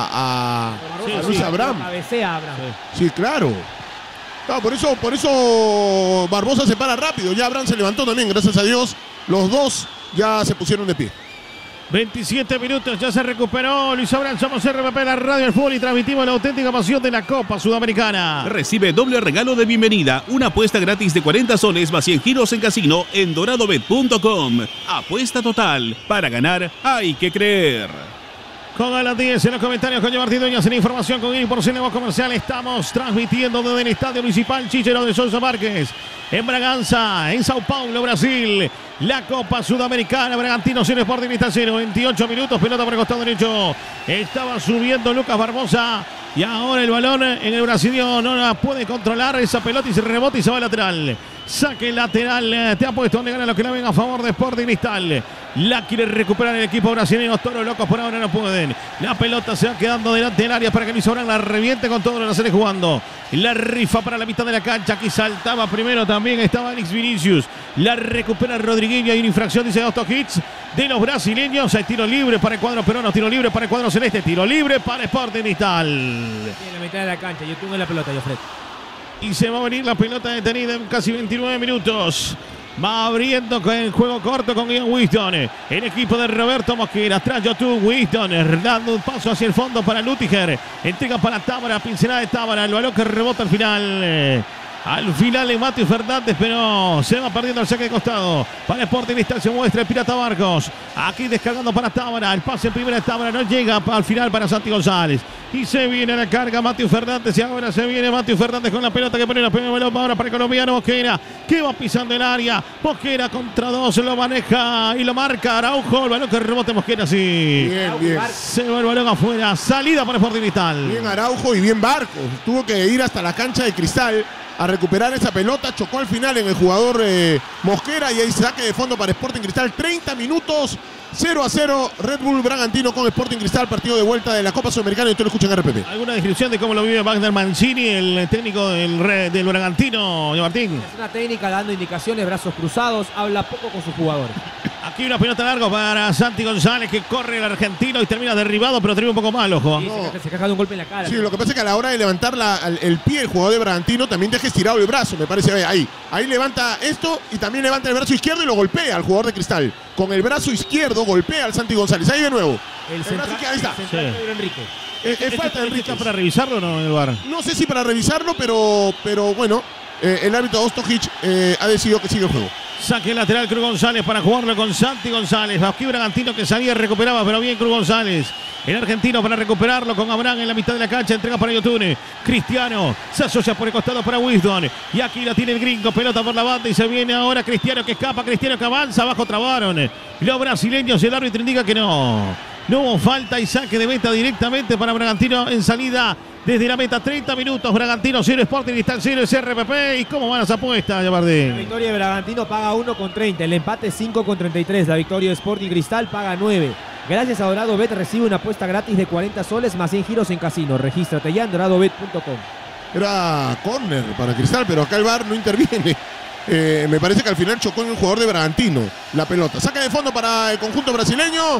a Luis Abraham.
Cabecea Abraham.
Sí, claro. No, por eso Barbosa se para rápido. Ya Abraham se levantó también, gracias a Dios. Los dos ya se pusieron de pie.
27 minutos, ya se recuperó Luis Abraham. Somos RPP, la radio del fútbol y transmitimos la auténtica pasión de la Copa Sudamericana.
Recibe doble regalo de bienvenida, una apuesta gratis de 40 soles más 100 giros en casino en doradobet.com. Apuesta total, para ganar hay que creer.
Con a las 10 en los comentarios con Martín Dueñas en información con INI por Cinema Comercial. Estamos transmitiendo desde el Estadio Municipal Chichero de Sousa Márquez en Braganza, en Sao Paulo, Brasil. La Copa Sudamericana, Bragantino 0, Sporting Cristal 0. 28 minutos, pelota por el costado derecho. Estaba subiendo Lucas Barbosa. Y ahora el balón en el brasileño no la puede controlar esa pelota y se rebota y se va al lateral. Saque lateral, te ha puesto donde gana lo que la ven a favor de Sporting Cristal. La quiere recuperar el equipo brasileño. Toros locos por ahora no pueden. La pelota se va quedando delante del área para que Luis Abraham la reviente con todo lo que sale jugando. La rifa para la mitad de la cancha. Aquí saltaba primero también. Estaba Alex Vinicius. La recupera Rodriguinho. Hay una infracción, dice Auto Hits de los brasileños. Hay tiro libre para el cuadro peruano. Tiro libre para el cuadro celeste. Tiro libre para Sporting Cristal.
En la mitad de la cancha. Yo tengo la pelota, Jofred.
Y se va a venir la pelota detenida en casi 29 minutos. Va abriendo con el juego corto con Ian Winston. El equipo de Roberto Mosquera. Atrás YouTube, Winston dando un paso hacia el fondo para Lutiger. Entrega para Tábara, pincelada de Tábara. El balón que rebota al final. Al final es Matthew Fernández, pero se va perdiendo el saque de costado. Para Sporting Cristal se muestra el Pirata Barcos. Aquí descargando para Tábara. El pase en primera de Tábara no llega al final para Santi González. Y se viene la carga Matthew Fernández. Y ahora se viene Matthew Fernández con la pelota que pone la pelota ahora para el colombiano Mosquera, que va pisando el área. Mosquera contra dos, lo maneja y lo marca Araujo. El balón que rebote Mosquera, sí.
Bien.
Se va el balón afuera. Salida para Sporting Cristal.
Bien Araujo y bien Barcos. Tuvo que ir hasta la cancha de Cristal a recuperar esa pelota. Chocó al final en el jugador Mosquera y ahí saque de fondo para Sporting Cristal. 30 minutos, 0-0. Red Bull Bragantino con Sporting Cristal. Partido de vuelta de la Copa Sudamericana y usted lo escucha en RPP.
¿Alguna descripción de cómo lo vive Wagner Mancini, el técnico del Bragantino, Martín?
Es una técnica dando indicaciones, brazos cruzados. Habla poco con sus jugadores.
Aquí una pelota larga para Santi González, que corre el argentino y termina derribado, pero termina un poco mal, ojo.
Sí, se caja de un golpe en la cara.
Sí, lo que pasa es que a la hora de levantar el pie, el jugador de Bragantino también deja estirado el brazo, me parece. Ahí levanta esto y también levanta el brazo izquierdo y lo golpea al jugador de Cristal. Con el brazo izquierdo golpea al Santi González. Ahí de nuevo.
El central,
ahí está.
El central Pedro Enrique.
Es falta de Enrique.
¿Está para revisarlo o no en el VAR?
No sé si para revisarlo, pero bueno, el árbitro Ostojic ha decidido que sigue el juego.
Saque lateral Cruz González para jugarlo con Santi González. Aquí Bragantino que salía y recuperaba, pero bien Cruz González. El argentino para recuperarlo con Abraham en la mitad de la cancha. Entrega para Yotune. Cristiano se asocia por el costado para Wisdom. Y aquí la tiene el gringo. Pelota por la banda y se viene ahora Cristiano que escapa. Cristiano que avanza. Abajo trabaron los brasileños. El árbitro indica que no. No hubo falta y saque de meta directamente para Bragantino en salida desde la meta. 30 minutos. Bragantino 0, Sporting Cristal 0, es RPP. ¿Y cómo van las apuestas, Yabardín?
La victoria de Bragantino paga 1,30. El empate 5,33. La victoria de Sporting Cristal paga 9. Gracias a Dorado Bet recibe una apuesta gratis de 40 soles más 100 giros en casino. Regístrate ya en doradobet.com.
Era córner para Cristal, pero acá el VAR no interviene. Me parece que al final chocó en el jugador de Bragantino la pelota. Saca de fondo para el conjunto brasileño.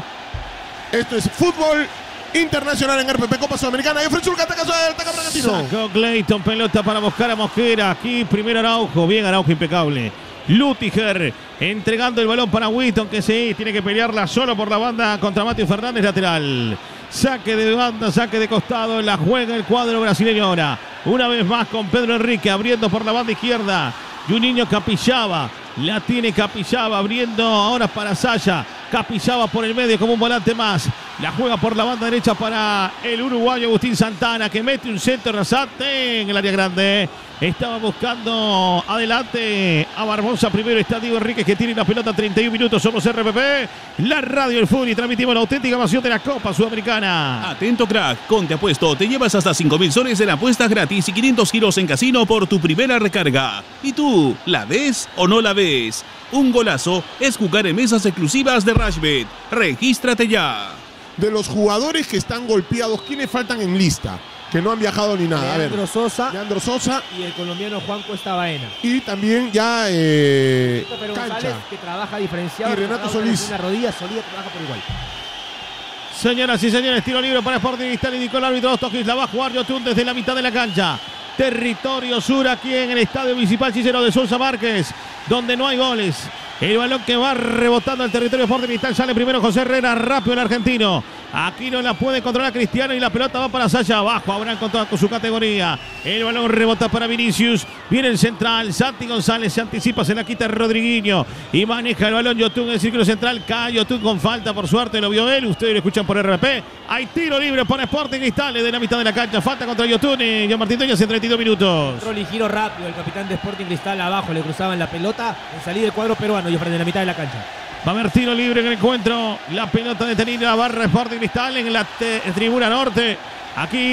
Esto es fútbol internacional en RPP Copa Sudamericana. Y ofrece un ataca Bragantino.
Sacó Clayton, pelota para buscar a Mosquera. Aquí primero Araujo, bien Araujo, impecable. Lutiger entregando el balón para Winston, que sí, tiene que pelearla solo por la banda contra Matthew Fernández, lateral. Saque de banda, saque de costado, la juega el cuadro brasileño ahora. Una vez más con Pedro Enrique abriendo por la banda izquierda. Juninho Capixaba, la tiene Capixaba abriendo ahora para Saya. Capixaba por el medio como un volante más. La juega por la banda derecha para el uruguayo Agustín Santana, que mete un centro rasante en el área grande. Estaba buscando adelante a Barbosa. Primero está Diego Enríquez, que tiene la pelota. 31 minutos. Somos RPP, la radio del fútbol, y transmitimos la auténtica pasión de la Copa Sudamericana.
Atento, crack. Con Te Apuesto te llevas hasta 5.000 soles en apuestas gratis y 500 giros en casino por tu primera recarga. ¿Y tú, la ves o no la ves? Un golazo es jugar en mesas exclusivas de Rashbet. Regístrate ya.
De los jugadores que están golpeados, ¿quiénes faltan en lista? Que no han viajado ni nada.
Leandro Sosa
y
el colombiano Juan Cuesta Baena.
Y también ya
Pero
Cancha.
González, que trabaja diferenciado.
Y Renato Solís.
Una rodilla, Solís trabaja por igual.
Señoras y señores, tiro libre para Sporting Cristal, indicó el árbitro Ostojic. La va a jugar Yotun desde la mitad de la cancha. Territorio sur aquí en el Estadio Municipal Cicero de Sousa Márquez, donde no hay goles. El balón que va rebotando al territorio Sporting Cristal. Sale primero José Herrera, rápido el argentino. Aquí no la puede controlar Cristiano y la pelota va para Saya. Abajo Abraham con su categoría. El balón rebota para Vinicius. Viene el central. Santi González se anticipa, se la quita Rodriguinho. Y maneja el balón Yotun en el círculo central. Cae Yotun con falta, por suerte lo vio él. Ustedes lo escuchan por RP. Hay tiro libre para Sporting Cristal de la mitad de la cancha. Falta contra Yotun y Jean Martín Toñas en 32 minutos.
Control y giro rápido. El capitán de Sporting Cristal abajo le cruzaban la pelota. En salida del cuadro peruano y frente a la mitad de la cancha.
Va a haber tiro libre en el encuentro. La pelota detenida, la barra Sporting Cristal en la tribuna norte. Aquí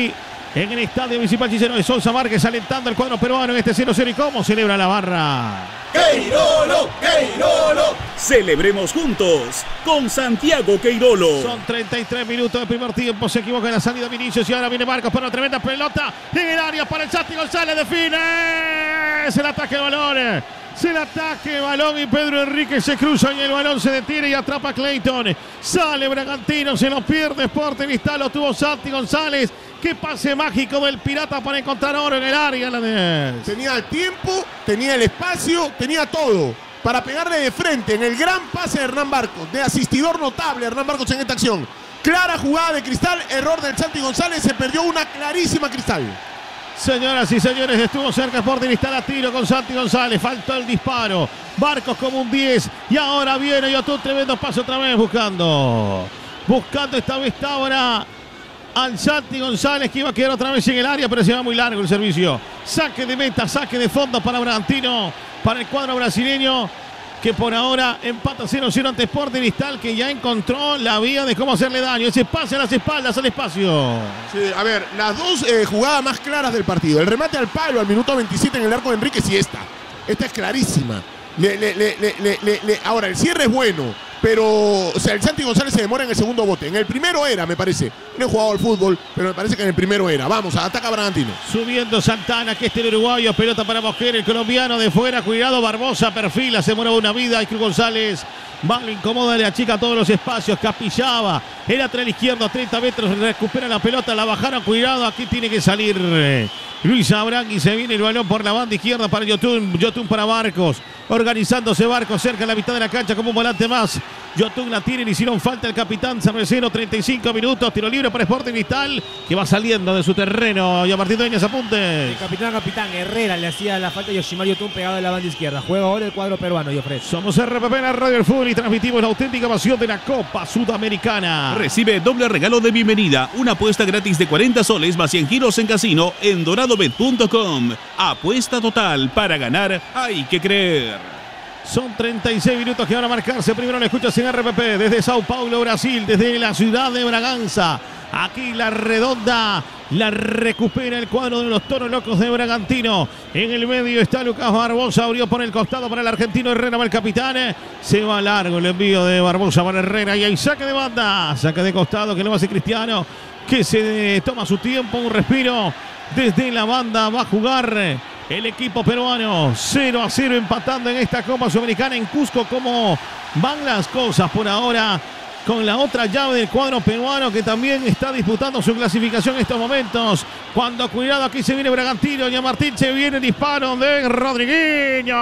en el Estadio Municipal Cicero de Sousa Márquez, alentando el cuadro peruano en este 0-0. ¿Y cómo celebra la barra?
¡Queirolo! ¡Queirolo! Celebremos juntos con Santiago Queirolo.
Son 33 minutos de primer tiempo. Se equivoca en la salida Vinicius y ahora viene Marcos para una tremenda pelota en el área para el Santi González. Define. Es el ataque del balón. Se le ataque el balón y Pedro Enrique se cruza y el balón se detiene y atrapa a Clayton. Sale Bragantino, se lo pierde Sporting Cristal, lo tuvo Santi González. Qué pase mágico del Pirata para encontrar oro en el área.
Tenía el tiempo, tenía el espacio, tenía todo para pegarle de frente en el gran pase de Hernán Barcos. De asistidor notable Hernán Barcos en esta acción. Clara jugada de Cristal, error del Santi González, se perdió una clarísima Cristal.
Señoras y señores, estuvo cerca Sporting Cristal a tiro con Santi González. Faltó el disparo. Barcos como un 10. Y ahora viene Yotun, tremendo paso otra vez buscando. Esta vez está ahora al Santi González, que iba a quedar otra vez en el área, pero se va muy largo el servicio. Saque de meta, saque de fondo para Bragantino, para el cuadro brasileño, que por ahora empata 0-0 ante Sporting Cristal, que ya encontró la vía de cómo hacerle daño. Ese pase a las espaldas, al espacio.
Sí, a ver, las dos jugadas más claras del partido. El remate al palo al minuto 27 en el arco de Enríquez y esta. Esta es clarísima. Ahora, el cierre es bueno, pero o sea, el Santi González se demora en el segundo bote. En el primero era, me parece. No he jugado al fútbol, pero me parece que en el primero era. Vamos, ataca Bragantino.
Subiendo Santana, que el uruguayo. Pelota para Mosquera, el colombiano de fuera. Cuidado, Barbosa, perfila, se mueve una vida. Y Cruz González va, lo incomoda, le achica todos los espacios. Capillaba, el lateral izquierdo, 30 metros. Recupera la pelota, la bajaron. Cuidado, aquí tiene que salir Luis Abrán y se viene el balón por la banda izquierda para Yotun. Yotun para Barcos. Organizándose Barcos cerca de la mitad de la cancha como un volante más. Yotun la tiene, le hicieron falta el capitán Cervecero. 35 minutos, tiro libre para Sporting Cristal, que va saliendo de su terreno. Y a Martín Dueñas, apunte.
El capitán Herrera le hacía la falta a Yoshimar Yotun pegado en la banda izquierda. Juega ahora el cuadro peruano y ofrece.
Somos RPP en la Radio del Fútbol y transmitimos la auténtica pasión de la Copa Sudamericana.
Recibe doble regalo de bienvenida, una apuesta gratis de 40 soles más 100 giros en casino en doradobet.com. Apuesta total, para ganar hay que creer.
Son 36 minutos que van a marcarse. Primero lo escuchas en RPP desde Sao Paulo, Brasil, desde la ciudad de Braganza. Aquí la redonda la recupera el cuadro de los Toros Locos de Bragantino. En el medio está Lucas Barbosa, abrió por el costado para el argentino. Herrera va el capitán. Se va largo el envío de Barbosa para Herrera y hay saque de banda. Saque de costado que lo hace Cristiano, que se toma su tiempo, un respiro. Desde la banda va a jugar el equipo peruano. 0-0 empatando en esta Copa Sudamericana en Cusco. ¿Cómo van las cosas por ahora con la otra llave del cuadro peruano, que también está disputando su clasificación en estos momentos? Cuando, cuidado, aquí se viene Bragantino y a Martín se viene el disparo de Rodriguinho.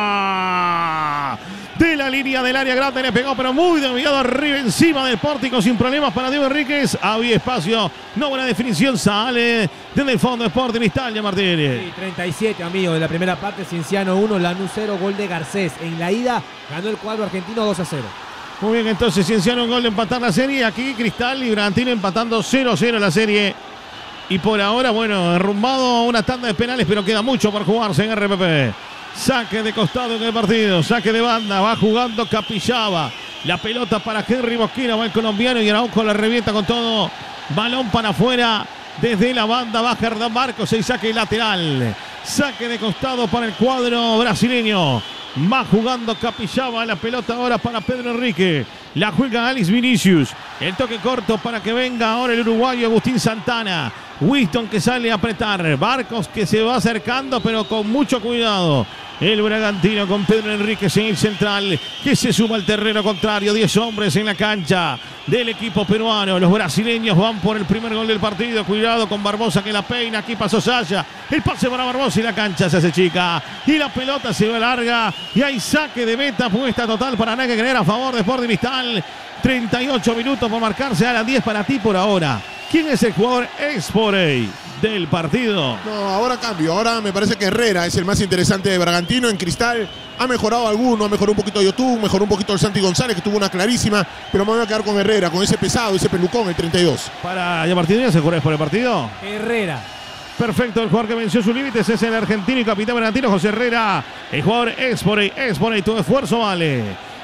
De la línea del área grande le pegó, pero muy desviado arriba encima del pórtico, sin problemas para Diego Enríquez. Había espacio, no buena definición, sale desde el fondo de Sporting Cristal, ya Martínez.
Sí, 37, amigo, de la primera parte. Cienciano 1, Lanús 0, gol de Garcés. En la ida ganó el cuadro argentino 2-0.
Muy bien, entonces Cienciano un gol de empatar la serie. Aquí Cristal y Bragantino empatando 0-0 la serie. Y por ahora, bueno, derrumbado una tanda de penales, pero queda mucho por jugarse en RPP. Saque de costado en el partido, saque de banda, va jugando Capillaba. La pelota para Henry Mosquera, va el colombiano y Araujo la revienta con todo. Balón para afuera, desde la banda baja Hernán Marcos, el saque lateral. Saque de costado para el cuadro brasileño. Va jugando Capillaba, la pelota ahora para Pedro Enrique. La juega Alex Vinicius. El toque corto para que venga ahora el uruguayo Agustín Santana. Winston que sale a apretar. Barcos que se va acercando, pero con mucho cuidado. El Bragantino con Pedro Enríquez en el central, que se suma al terreno contrario. 10 hombres en la cancha del equipo peruano. Los brasileños van por el primer gol del partido. Cuidado con Barbosa que la peina. Aquí pasó Saya. El pase para Barbosa y la cancha se hace chica. Y la pelota se va larga. Y hay saque de meta. Puesta total para nada que creer a favor de Sporting Cristal. 38 minutos por marcarse. A las 10 para ti por ahora. ¿Quién es el jugador Exporey del partido?
No, ahora cambio. Ahora me parece que Herrera es el más interesante de Bragantino. En Cristal ha mejorado alguno. Ha mejorado un poquito Yotun, mejoró un poquito el Santi González, que tuvo una clarísima. Pero me voy a quedar con Herrera, con ese pesado, ese pelucón, el 32.
Para ya Martínez, ¿se juega por el partido?
Herrera.
Perfecto, el jugador que venció sus límites es el argentino y capitán Bragantino, José Herrera. El jugador Exporey, tu esfuerzo vale.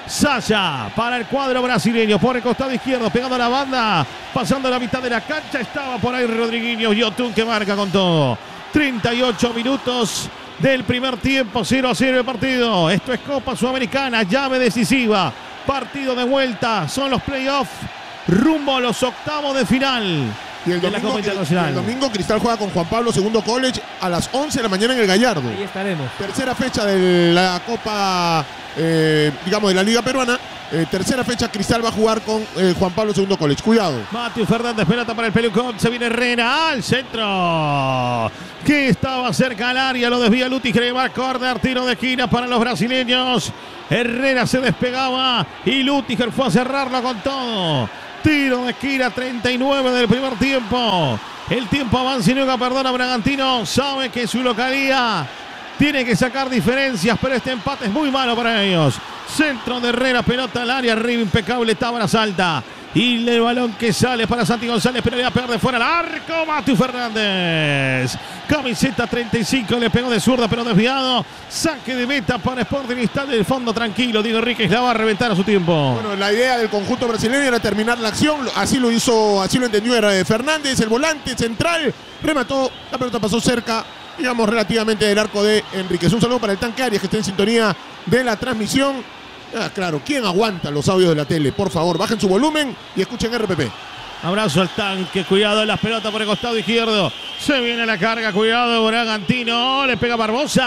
Sasha para el cuadro brasileño por el costado izquierdo, pegando a la banda, pasando a la mitad de la cancha. Estaba por ahí Rodriguinho. Yotun que marca con todo. 38 minutos del primer tiempo, 0-0 el partido. Esto es Copa Sudamericana, llave decisiva. Partido de vuelta, son los playoffs rumbo a los octavos de final.
Y el domingo Cristal juega con Juan Pablo II College a las 11 de la mañana en el Gallardo.
Ahí estaremos.
Tercera fecha de la Copa, digamos, de la Liga Peruana. Tercera fecha, Cristal va a jugar con Juan Pablo II College. Cuidado.
Matthew Fernández, pelota para el Pelucón. Se viene Herrera al centro. Que estaba cerca al área. Lo desvía Lutiger. Va córner. Tiro de esquina para los brasileños. Herrera se despegaba. Y Lutiger fue a cerrarlo con todo. Tiro de esquina, 39 del primer tiempo. El tiempo avanza y nunca perdona. Bragantino sabe que su localía tiene que sacar diferencias, pero este empate es muy malo para ellos. Centro de Herrera, pelota al área, arriba impecable, Tábara salta. Y el balón que sale para Santi González, pero le va a pegar de fuera al arco. Matthew Fernández. Camiseta 35, le pegó de zurda, pero desviado. Saque de meta para Sporting Cristal del fondo tranquilo. Diego Enríquez la va a reventar a su tiempo.
Bueno, la idea del conjunto brasileño era terminar la acción. Así lo hizo, así lo entendió Fernández, el volante central. Remató, la pelota pasó cerca, digamos, relativamente del arco de Enríquez. Un saludo para el Tanque Arias, que está en sintonía de la transmisión. Claro, ¿quién aguanta los audios de la tele? Por favor, bajen su volumen y escuchen RPP.
Abrazo al Tanque, cuidado en las pelotas por el costado izquierdo. Se viene la carga, cuidado Bragantino, le pega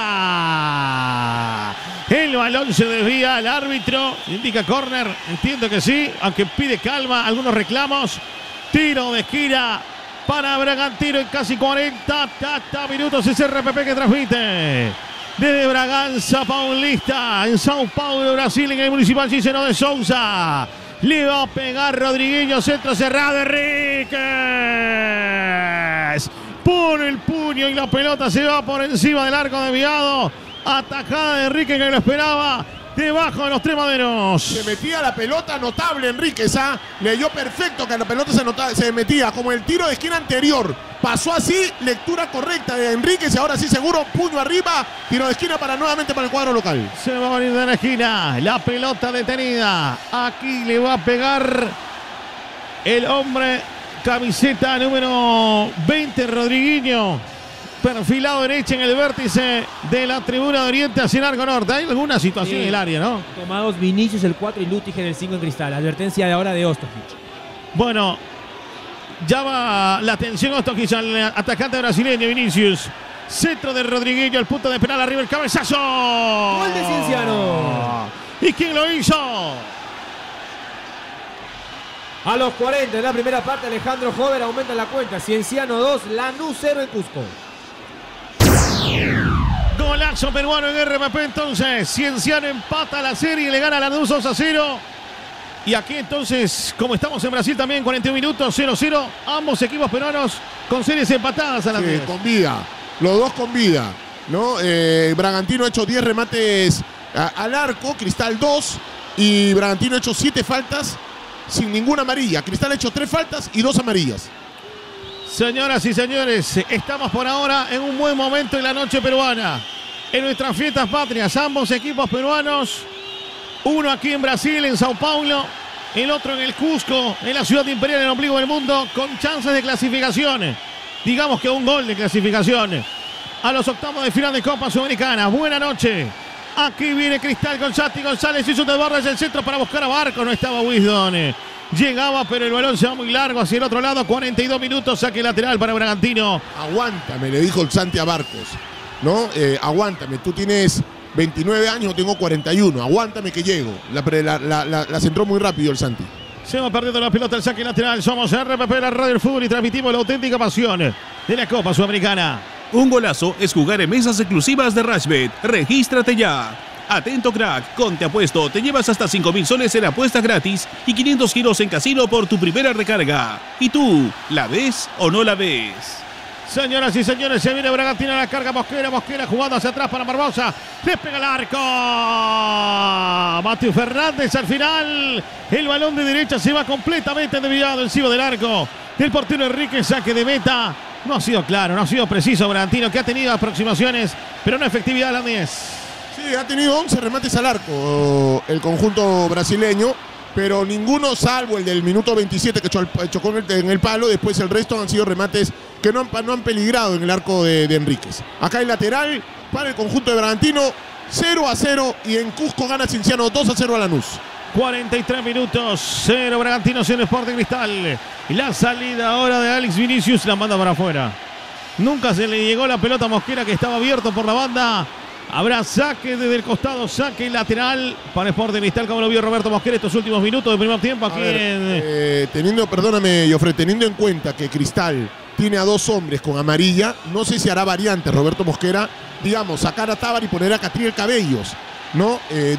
Barbosa. El balón se desvía, el árbitro indica córner, entiendo que sí, aunque pide calma, algunos reclamos. Tiro de esquina para Bragantino en casi 40 minutos. Es RPP que transmite desde Bragança Paulista, en Sao Paulo, Brasil, en el Municipal Cícero de Souza. Le va a pegar Rodriguinho, centro cerrado, Enríquez. Pone el puño y la pelota se va por encima del arco desviado. Atajada de Enríquez que lo esperaba. Debajo de los tres maderos.
Se metía la pelota, notable Enríquez, leyó perfecto que la pelota se metía como el tiro de esquina anterior. Pasó así, lectura correcta de Enríquez y ahora sí seguro, puño arriba, tiro de esquina nuevamente para el cuadro local.
Se va a venir de la esquina, la pelota detenida. Aquí le va a pegar el hombre, camiseta número 20, Rodriguinho. Perfilado derecha en el vértice de la tribuna de Oriente hacia el arco norte. Hay alguna situación en el área, ¿no?
Tomados Vinicius el 4 y Lutiger el 5 en Cristal. Advertencia de ahora de Ostojic.
Bueno, llama la atención Ostojic al atacante brasileño Vinicius. Centro de Rodriguinho, el punto de penal, arriba el cabezazo.
Gol de Cienciano.
¿Y quién lo hizo?
A los 40 de la primera parte, Alejandro Jover aumenta la cuenta. Cienciano 2, Lanús 0 en Cusco.
Golazo peruano en RPP entonces. Cienciano empata la serie y le gana a Lanús 2-0. Y aquí entonces, como estamos en Brasil también, 41 minutos, 0-0. Ambos equipos peruanos con series empatadas a la vez.
Con vida, los dos con vida, ¿no? Bragantino ha hecho 10 remates al arco, Cristal 2. Y Bragantino ha hecho 7 faltas sin ninguna amarilla. Cristal ha hecho 3 faltas y 2 amarillas.
Señoras y señores, estamos por ahora en un buen momento en la noche peruana. En nuestras fiestas patrias, ambos equipos peruanos. Uno aquí en Brasil, en Sao Paulo. El otro en el Cusco, en la ciudad imperial, en el ombligo del mundo, con chances de clasificación. Digamos que un gol de clasificación a los octavos de final de Copa Sudamericana. Buena noche. Aquí viene Cristal con Santi González. Hizo de barra el centro para buscar a Barco. No estaba Wisdom. Llegaba, pero el balón se va muy largo hacia el otro lado. 42 minutos, saque lateral para Bragantino.
Aguántame, le dijo el Santi a Barcos. ¿No? Aguántame, tú tienes 29 años, tengo 41. Aguántame que llego. La centró muy rápido el Santi.
Se va perdiendo la pelota, el saque lateral. Somos RPP, la Radio del Fútbol, y transmitimos la auténtica pasión de la Copa Sudamericana.
Un golazo es jugar en mesas exclusivas de Rashbet. Regístrate ya. Atento crack, con Te Apuesto te llevas hasta 5.000 soles en apuestas gratis y 500 giros en casino por tu primera recarga. ¿Y tú, la ves o no la ves?
Señoras y señores, se viene Bragantino a la carga. Mosquera jugando hacia atrás para Barbosa. Le pega el arco. Matthew Fernández al final. El balón de derecha se va completamente desviado encima del arco del portero Enrique. Saque de meta. No ha sido claro, no ha sido preciso Bragantino, que ha tenido aproximaciones, pero no efectividad a la 10.
Sí, ha tenido 11 remates al arco el conjunto brasileño, pero ninguno salvo el del minuto 27 que chocó en el palo. Después el resto han sido remates que no han peligrado en el arco de Enríquez. Acá el lateral para el conjunto de Bragantino, 0-0, y en Cusco gana Cienciano 2-0 a Lanús.
43 minutos, 0 Bragantino, 0 Sporting Cristal. Y la salida ahora de Alex Vinicius, la manda para afuera. Nunca se le llegó la pelota a Mosquera, que estaba abierto por la banda. Habrá saque desde el costado, saque lateral para Sporting Cristal, como lo vio Roberto Mosquera estos últimos minutos del primer tiempo aquí
perdóname, Jofre, teniendo en cuenta que Cristal tiene a 2 hombres con amarilla, no sé si hará variante Roberto Mosquera, digamos, sacar a Tábara y poner a Catriel Cabellos, ¿no?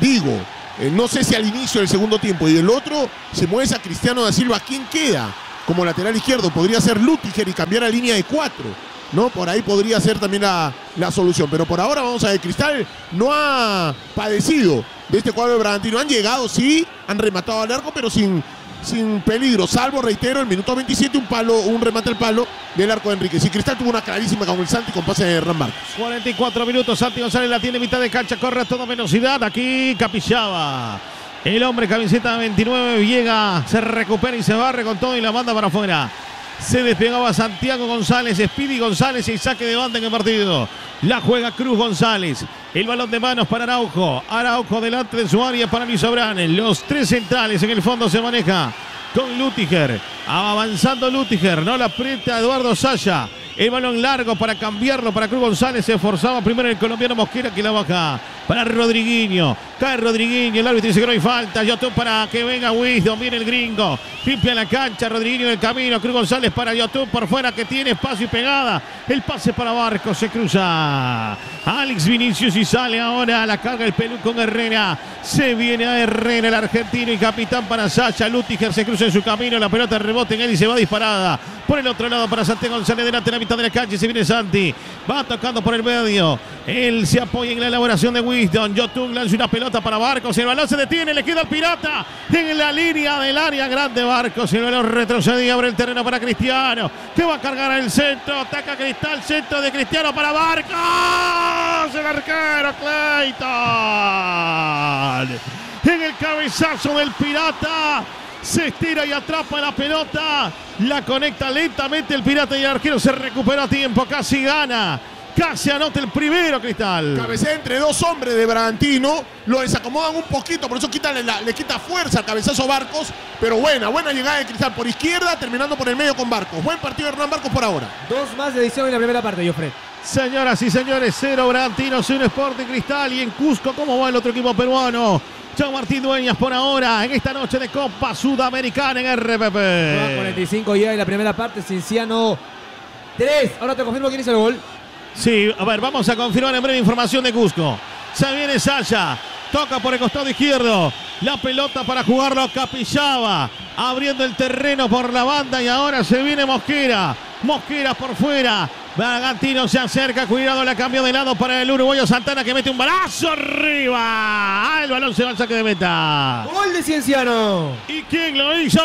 No sé si al inicio del segundo tiempo y el otro se mueve a Cristiano da Silva. ¿Quién queda como lateral izquierdo? Podría ser Lutiger y cambiar a línea de 4, ¿no? Por ahí podría ser también la solución. Pero por ahora vamos a ver, Cristal no ha padecido de este cuadro de Bragantino. Han llegado, sí, han rematado al arco, pero sin peligro, salvo, reitero, el minuto 27, un remate al palo del arco de Enríquez. Y Cristal tuvo una clarísima con el Santi con pase de Hernán Barcos.
44 minutos, Santi González la tiene mitad de cancha, corre a toda velocidad. Aquí Capixaba, el hombre camiseta 29, llega, se recupera y se barre con todo y la manda para afuera. Se despegaba Santiago González, Speedy González y saque de banda en el partido. La juega Cruz González. El balón de manos para Araujo. Araujo delante de su área para Luis Abrán. Los 3 centrales en el fondo se maneja con Lutiger. Avanzando Lutiger. No la aprieta Eduardo Saya. El balón largo para cambiarlo para Cruz González. Se esforzaba primero el colombiano Mosquera, que la baja para Rodriguinho. Cae Rodriguinho. El árbitro dice que no hay falta. YouTube para que venga Wisdom. Viene el gringo. Limpia la cancha. Rodriguinho en el camino. Cruz González para YouTube por fuera, que tiene espacio y pegada. El pase para Barcos. Se cruza Alex Vinicius y sale ahora a la carga el Pelú con Herrera. Se viene a Herrera, el argentino y capitán para Saya. Lutiger se cruza en su camino. La pelota rebote en él y se va disparada. Por el otro lado para Santiago González, delante de la mitad de la cancha, y se viene Santi. Va tocando por el medio. Él se apoya en la elaboración de Wisdom. Yotun lanza una pelota para Barcos. El balón se detiene, le queda al Pirata en la línea del área grande. Barcos, el balón retrocede y abre el terreno para Cristiano, que va a cargar el centro. Ataca Cristal, centro de Cristiano para Barcos. El arquero Clayton. En el cabezazo del Pirata. Se estira y atrapa la pelota. La conecta lentamente el Pirata y el arquero se recupera a tiempo. Casi gana. Casi anota el primero Cristal.
Cabecea entre 2 hombres de Bragantino. Lo desacomodan un poquito. Por eso le quita fuerza al cabezazo Barcos. Pero buena llegada de Cristal por izquierda, terminando por el medio con Barcos. Buen partido de Hernán Barcos por ahora.
2 más de edición en la primera parte, Jofre.
Señoras y señores, 0 Bragantino, 0 Sporting Cristal. Y en Cusco, ¿cómo va el otro equipo peruano? Chao Martín Dueñas por ahora en esta noche de Copa Sudamericana en RPP.
45 ya en la primera parte, Cienciano 3. Ahora te confirmo quién hizo el gol.
Sí, a ver, vamos a confirmar en breve información de Cusco. Se viene Saya, toca por el costado izquierdo. La pelota para jugarlo Capixaba, abriendo el terreno por la banda, y ahora se viene Mosquera. Mosquera por fuera. Bragantino se acerca, cuidado, la cambio de lado para el uruguayo Santana, que mete un balazo arriba. El balón se va al saque de meta.
Gol de Cienciano.
¿Y quién lo hizo?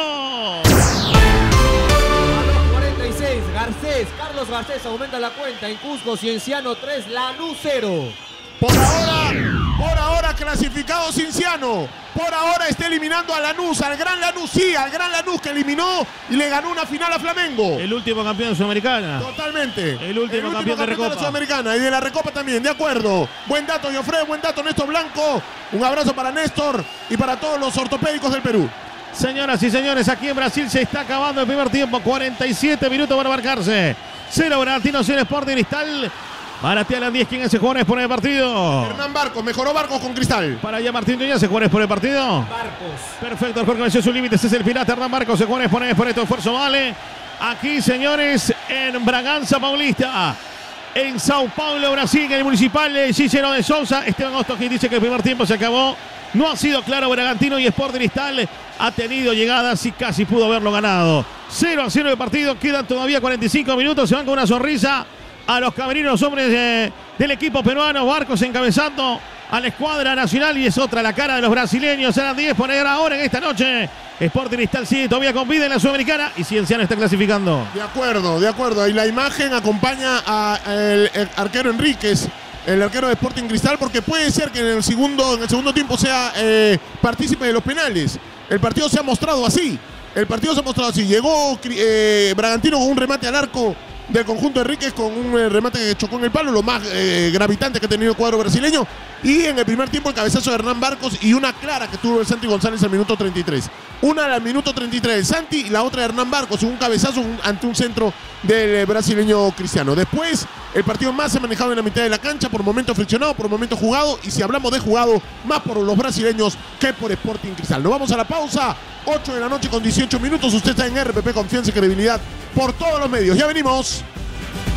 46, Carlos Garcés aumenta la cuenta en Cusco. Cienciano 3, Lanús 0.
Por ahora clasificado Cienciano. Por ahora está eliminando a Lanús, al gran Lanús, sí, al gran Lanús, que eliminó y le ganó una final a Flamengo.
El último campeón de Sudamericana.
Totalmente.
El último campeón de Recopa.
Sudamericana y de la Recopa también, de acuerdo. Buen dato, Jofre, buen dato, Néstor Blanco. Un abrazo para Néstor y para todos los ortopédicos del Perú.
Señoras y señores, aquí en Brasil se está acabando el primer tiempo. 47 minutos para marcarse. 0 Bragantino, 0 Sporting Cristal. Para Tialan 10, ¿quién es el jugador por el partido?
Hernán Barcos, mejoró Barcos con Cristal.
Para allá Martín Dueñas, ¿se jugadores por el partido?
Barcos.
Perfecto, el juego venció sus límites, es el Pirata Hernán Barcos, se jugadores por este esfuerzo, vale. Aquí, señores, en Bragança Paulista, en Sao Paulo, Brasil, en el municipal de Cícero de Sousa. Esteban Ostoji dice que el primer tiempo se acabó. No ha sido claro Bragantino, y Sport Cristal ha tenido llegadas y casi pudo haberlo ganado. 0-0 el partido, quedan todavía 45 minutos, se van con una sonrisa a los camerinos, los hombres del equipo peruano. Barcos encabezando a la escuadra nacional, y es otra la cara de los brasileños. Serán 10 por ahora en esta noche. Sporting Cristal sigue todavía con vida en la Sudamericana y Cienciano está clasificando.
De acuerdo. Y la imagen acompaña al arquero Enríquez, el arquero de Sporting Cristal, porque puede ser que en el segundo tiempo sea partícipe de los penales. El partido se ha mostrado así. Llegó Bragantino con un remate al arco del conjunto de Enríquez, con un remate que chocó en el palo, lo más gravitante que ha tenido el cuadro brasileño. Y en el primer tiempo el cabezazo de Hernán Barcos y una clara que tuvo el Santi González al minuto 33. Una al minuto 33 del Santi y la otra de Hernán Barcos, un cabezazo ante un centro del brasileño Cristiano. Después el partido más se ha manejado en la mitad de la cancha, por momentos friccionado, por momentos jugado. Y si hablamos de jugado, más por los brasileños que por Sporting Cristal. Nos vamos a la pausa, 8 de la noche con 18 minutos. Usted está en RPP, confianza y credibilidad por todos los medios. Ya venimos.